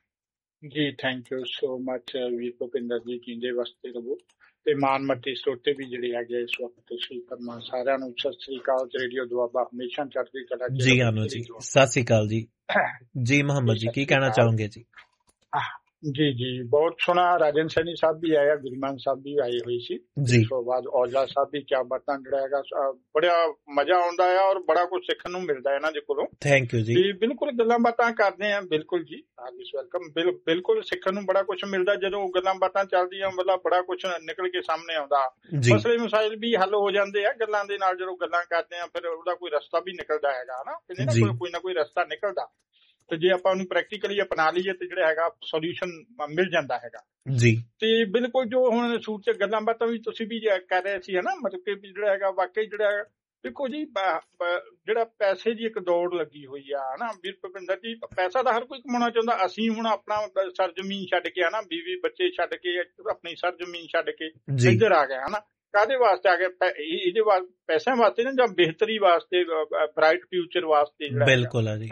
S3: ਜੀ ਥੈਂਕ ਯੂ ਸੋ ਮਚ ਵੀਰ ਭੁਪਿੰਦਰ ਜੀ, ਜਿੰਦੇ ਵਾਸਤੇ ਰਹੋ ਤੇ ਮਾਨ ਮੱਟੀ ਸੋਤੇ ਵੀ ਜਿਹੜੇ ਹੈਗੇ ਇਸ ਵਕਤ ਤਸ਼ਰੀਫ ਫਰਮਾ। ਸਾਰਿਆਂ ਨੂੰ ਸਤਿ ਸ੍ਰੀ ਅਕਾਲ। ਰੇਡੀਓ ਦੁਆਬਾ ਹਮੇਸ਼ਾ ਚੜ੍ਹਦੀ ਕਲਾ ਚ।
S1: ਜੀ ਆਨੂ ਜੀ, ਸਤਿ ਸ੍ਰੀ ਅਕਾਲ ਜੀ। ਜੀ ਮੁਹੰਮਦ ਜੀ, ਕੀ ਕਹਿਣਾ ਚਾਹੋਗੇ ਜੀ?
S3: ਜੀ ਜੀ ਬਹੁਤ ਸੋਹਣਾ। ਰਾਜਨ ਸੈਣੀ ਸਾਹਿਬ ਵੀ ਆਇਆ, ਗੁਰਮਾਨ ਸਾਹਿਬ ਵੀ ਆਏ ਹੋਏ ਸੀ ਜੀ। ਉਸ ਤੋਂ ਬਾਅਦ ਔਜਲਾ ਸਾਹਿਬ ਵੀ ਕਿਆ ਬਾਤਾਂ ਜਿਹੜਾ ਹੈਗਾ, ਬੜਾ ਮਜ਼ਾ ਆਉਂਦਾ ਆ ਔਰ ਬੜਾ ਕੁਝ ਸਿੱਖਣ ਨੂੰ ਮਿਲਦਾ ਇਹਨਾਂ ਦੇ ਕੋਲੋਂ।
S1: ਥੈਂਕ ਯੂ ਜੀ।
S3: ਬਿਲਕੁਲ ਗੱਲਾਂ ਬਾਤਾਂ ਕਰਦੇ ਆ। ਬਿਲਕੁਲ ਜੀ, ਵੈਲਕਮ। ਬਿਲਕੁਲ ਸਿੱਖਣ ਨੂੰ ਬੜਾ ਕੁਝ ਮਿਲਦਾ ਜਦੋਂ ਗੱਲਾਂ ਬਾਤਾਂ ਚੱਲਦੀਆਂ, ਮਤਲਬ ਬੜਾ ਕੁਝ ਨਿਕਲ ਕੇ ਸਾਹਮਣੇ ਆਉਂਦਾ। ਮਸਲੇ ਮਸਾਇਲ ਵੀ ਹੱਲ ਹੋ ਜਾਂਦੇ ਆ ਗੱਲਾਂ ਦੇ ਨਾਲ। ਜਦੋਂ ਗੱਲਾਂ ਕਰਦੇ ਆ ਫਿਰ ਉਹਦਾ ਕੋਈ ਰਸਤਾ ਵੀ ਨਿਕਲਦਾ ਹੈਗਾ ਨਾ, ਕੋਈ ਨਾ ਕੋਈ ਰਸਤਾ ਨਿਕਲਦਾ। ਤੇ ਜੇ ਆਪਾਂ ਉਹਨੂੰ ਪ੍ਰੈਕਟੀਕਲੀ ਅਪਣਾ ਲਈਏ ਤੇ ਜਿਹੜਾ ਹੈਗਾ ਸੋਲਿਊਸ਼ਨ ਮਿਲ ਜਾਂਦਾ ਹੈਗਾ ਜੀ। ਤੇ ਬਿਲਕੁਲ ਜੋ ਹੁਣ ਸੂਟ ਚ ਗੱਲਾਂ ਬਾਤਾਂ ਵੀ ਤੁਸੀਂ ਵੀ ਕਰ ਰਹੇ ਸੀ ਹਨਾ, ਮਤਲਬ ਕਿ ਜਿਹੜਾ ਹੈਗਾ ਵਾਕਈ ਜਿਹੜਾ ਦੇਖੋ ਜੀ ਜਿਹੜਾ ਪੈਸੇ ਦੀ ਇੱਕ ਦੌੜ ਲੱਗੀ ਹੋਈ ਆ ਹਨਾ ਵੀਰ ਭੁਪਿੰਦਰ ਜੀ। ਪੈਸਾ ਤਾਂ ਹਰ ਕੋਈ ਕਮਾਉਣਾ ਚਾਹੁੰਦਾ। ਅਸੀਂ ਹੁਣ ਆਪਣਾ ਸਰਜ਼ਮੀਨ ਛੱਡ ਕੇ ਹਨਾ, ਬੀਵੀ ਬੱਚੇ ਛੱਡ ਕੇ, ਆਪਣੀ ਸਰਜ਼ਮੀਨ ਛੱਡ ਕੇ ਇੱਧਰ ਆ ਗਏ ਹਨਾ। ਕਾਹਦੇ ਵਾਸਤੇ ਆ ਗਏ? ਇਹਦੇ ਵਾਸਤੇ, ਪੈਸਿਆਂ ਵਾਸਤੇ ਨਾ, ਜਾਂ ਬਿਹਤਰੀ ਵਾਸਤੇ, ਬ੍ਰਾਈਟ ਫਿਊਚਰ ਵਾਸਤੇ।
S1: ਬਿਲਕੁਲ ਆ ਜੀ।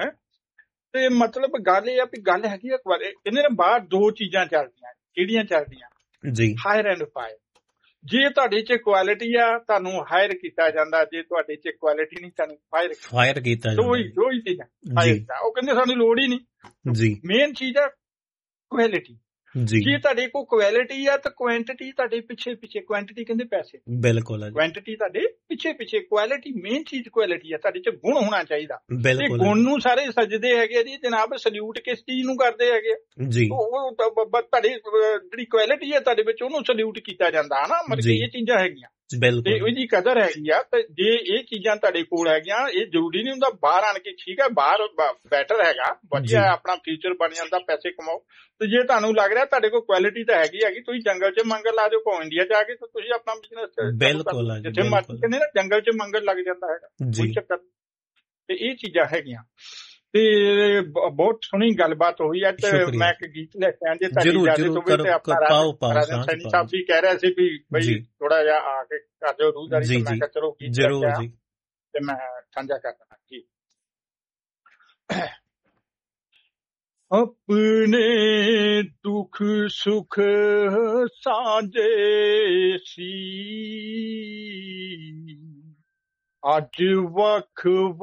S3: ਤੇ ਮਤਲਬ ਗੱਲ ਇਹ ਆ ਵੀ ਗੱਲ ਹੈਗੀ ਆ, ਇਹਦੇ ਨਾਲ ਬਾਹਰ ਦੋ ਚੀਜ਼ਾਂ ਚੱਲਦੀਆਂ। ਕਿਹੜੀਆਂ ਚੱਲਦੀਆਂ ਜੀ? Hire and fire. ਜੇ ਤੁਹਾਡੇ ਚ ਕੁਆਲਿਟੀ ਆ ਤੁਹਾਨੂੰ ਹਾਇਰ ਕੀਤਾ ਜਾਂਦਾ, ਜੇ ਤੁਹਾਡੇ ਚ ਕੁਆਲਿਟੀ ਨਹੀਂ ਤੁਹਾਨੂੰ ਫਾਇਰ
S1: ਫਾਇਰ ਕੀਤਾ ਜਾਂਦਾ।
S3: ਦੋ ਹੀ ਦੋ ਹੀ ਚੀਜ਼ਾਂ। ਉਹ ਕਹਿੰਦੇ ਸਾਨੂੰ ਲੋੜ ਹੀ ਨਹੀਂ ਜੀ। ਮੇਨ ਚੀਜ਼ ਆ ਕੁਆਲਿਟੀ ਜੀ। ਜੇ ਤੁਹਾਡੇ ਕੋਲ ਕੁਆਲਿਟੀ ਆ ਤਾਂ ਕੁਆਂਟੀਟੀ ਤੁਹਾਡੇ ਪਿੱਛੇ ਪਿੱਛੇ। ਕੁਆਂਟੀਟੀ ਕਹਿੰਦੇ ਪੈਸੇ। ਬਿਲਕੁਲ। ਕੁਆਂਟੀਟੀ ਤੁਹਾਡੇ ਪਿੱਛੇ ਪਿੱਛੇ। ਕੁਆਲਿਟੀ ਮੇਨ ਚੀਜ਼ ਕੁਆਲਿਟੀ ਆ। ਤੁਹਾਡੇ ਚ ਗੁਣ ਹੋਣਾ ਚਾਹੀਦਾ। ਤੇ ਗੁਣ ਨੂੰ ਸਾਰੇ ਸਜਦੇ ਹੈਗੇ ਜੀ ਜਨਾਬ। ਸਲੂਟ ਕਿਸ ਚੀਜ਼ ਨੂੰ ਕਰਦੇ ਹੈਗੇ ਜੀ? ਉਹ ਤੁਹਾਡੀ ਜਿਹੜੀ ਕੁਆਲਿਟੀ ਆ ਤੁਹਾਡੇ ਵਿੱਚ, ਉਹਨੂੰ ਸਲੂਟ ਕੀਤਾ ਜਾਂਦਾ ਹਨਾ। ਮਤਲਬ ਇਹ ਚੀਜ਼ਾਂ ਹੈਗੀਆਂ ਤੇ ਇਹਦੀ ਕਦਰ ਹੈਗੀ ਆ। ਤੇ ਜੇ ਇਹ ਚੀਜ਼ਾਂ ਤੁਹਾਡੇ ਕੋਲ ਹੈਗੀਆਂ, ਇਹ ਜ਼ਰੂਰੀ ਨਹੀਂ ਹੁੰਦਾ ਬਾਹਰ ਆਣ ਕੇ, ਠੀਕ ਹੈ ਬਾਹਰ ਬੈਟਰ ਹੈਗਾ, ਵਧੀਆ ਆਪਣਾ ਫਿਊਚਰ ਬਣ ਜਾਂਦਾ, ਪੈਸੇ ਕਮਾਓ। ਤੇ ਜੇ ਤੁਹਾਨੂੰ ਲੱਗ ਰਿਹਾ ਤੁਹਾਡੇ ਕੋਲ ਕੁਆਲਿਟੀ ਤਾਂ ਹੈਗੀ ਹੈਗੀ, ਤੁਸੀਂ ਜੰਗਲ ਚ ਮੰਗਲ ਲਾ ਦਿਓ, ਭਾਵੇਂ ਇੰਡੀਆ ਚ ਆ ਕੇ ਤੁਸੀਂ ਆਪਣਾ ਬਿਜ਼ਨਸ। ਬਿਲਕੁਲ। ਜਿੱਥੇ ਮਰਜ਼ੀ ਕਹਿੰਦੇ ਨਾ ਜੰਗਲ ਚ ਮੰਗਲ ਲੱਗ ਜਾਂਦਾ ਹੈਗਾ, ਕੋਈ ਚੱਕਰ। ਤੇ ਇਹ ਚੀਜ਼ਾਂ ਹੈਗੀਆਂ। ਤੇ ਬਹੁਤ ਸੋਹਣੀ ਗੱਲਬਾਤ ਹੋਈ ਹੈ। ਤੇ ਮੈਂ ਇੱਕ ਗੀਤ ਲੈ ਕੇ ਆਇਆ, ਜੇ ਤੁਹਾਡੀ ਇਜਾਜ਼ਤ ਹੋਵੇ ਤੇ ਆਪਣਾ ਰਾਜਨ ਸੈਣੀ ਸਾਹਿਬ ਵੀ ਕਹਿ ਰਿਹਾ ਸੀ ਵੀ ਬਈ ਥੋੜਾ ਜਿਹਾ ਆ ਕੇ ਕਰ ਦਿਓ ਰੂਹਦਾਰੀ। ਤੇ ਮੈਂ ਕਿਹਾ ਚਲੋ ਗੀਤ ਤੇ ਮੈਂ ਸਾਂਝਾ ਕਰ ਦੇਣਾ ਜੀ। ਆਪਣੇ ਦੁੱਖ ਸੁਖ ਸਾਂਝੇ ਸੀ, ਅੱਜ ਵੱਖ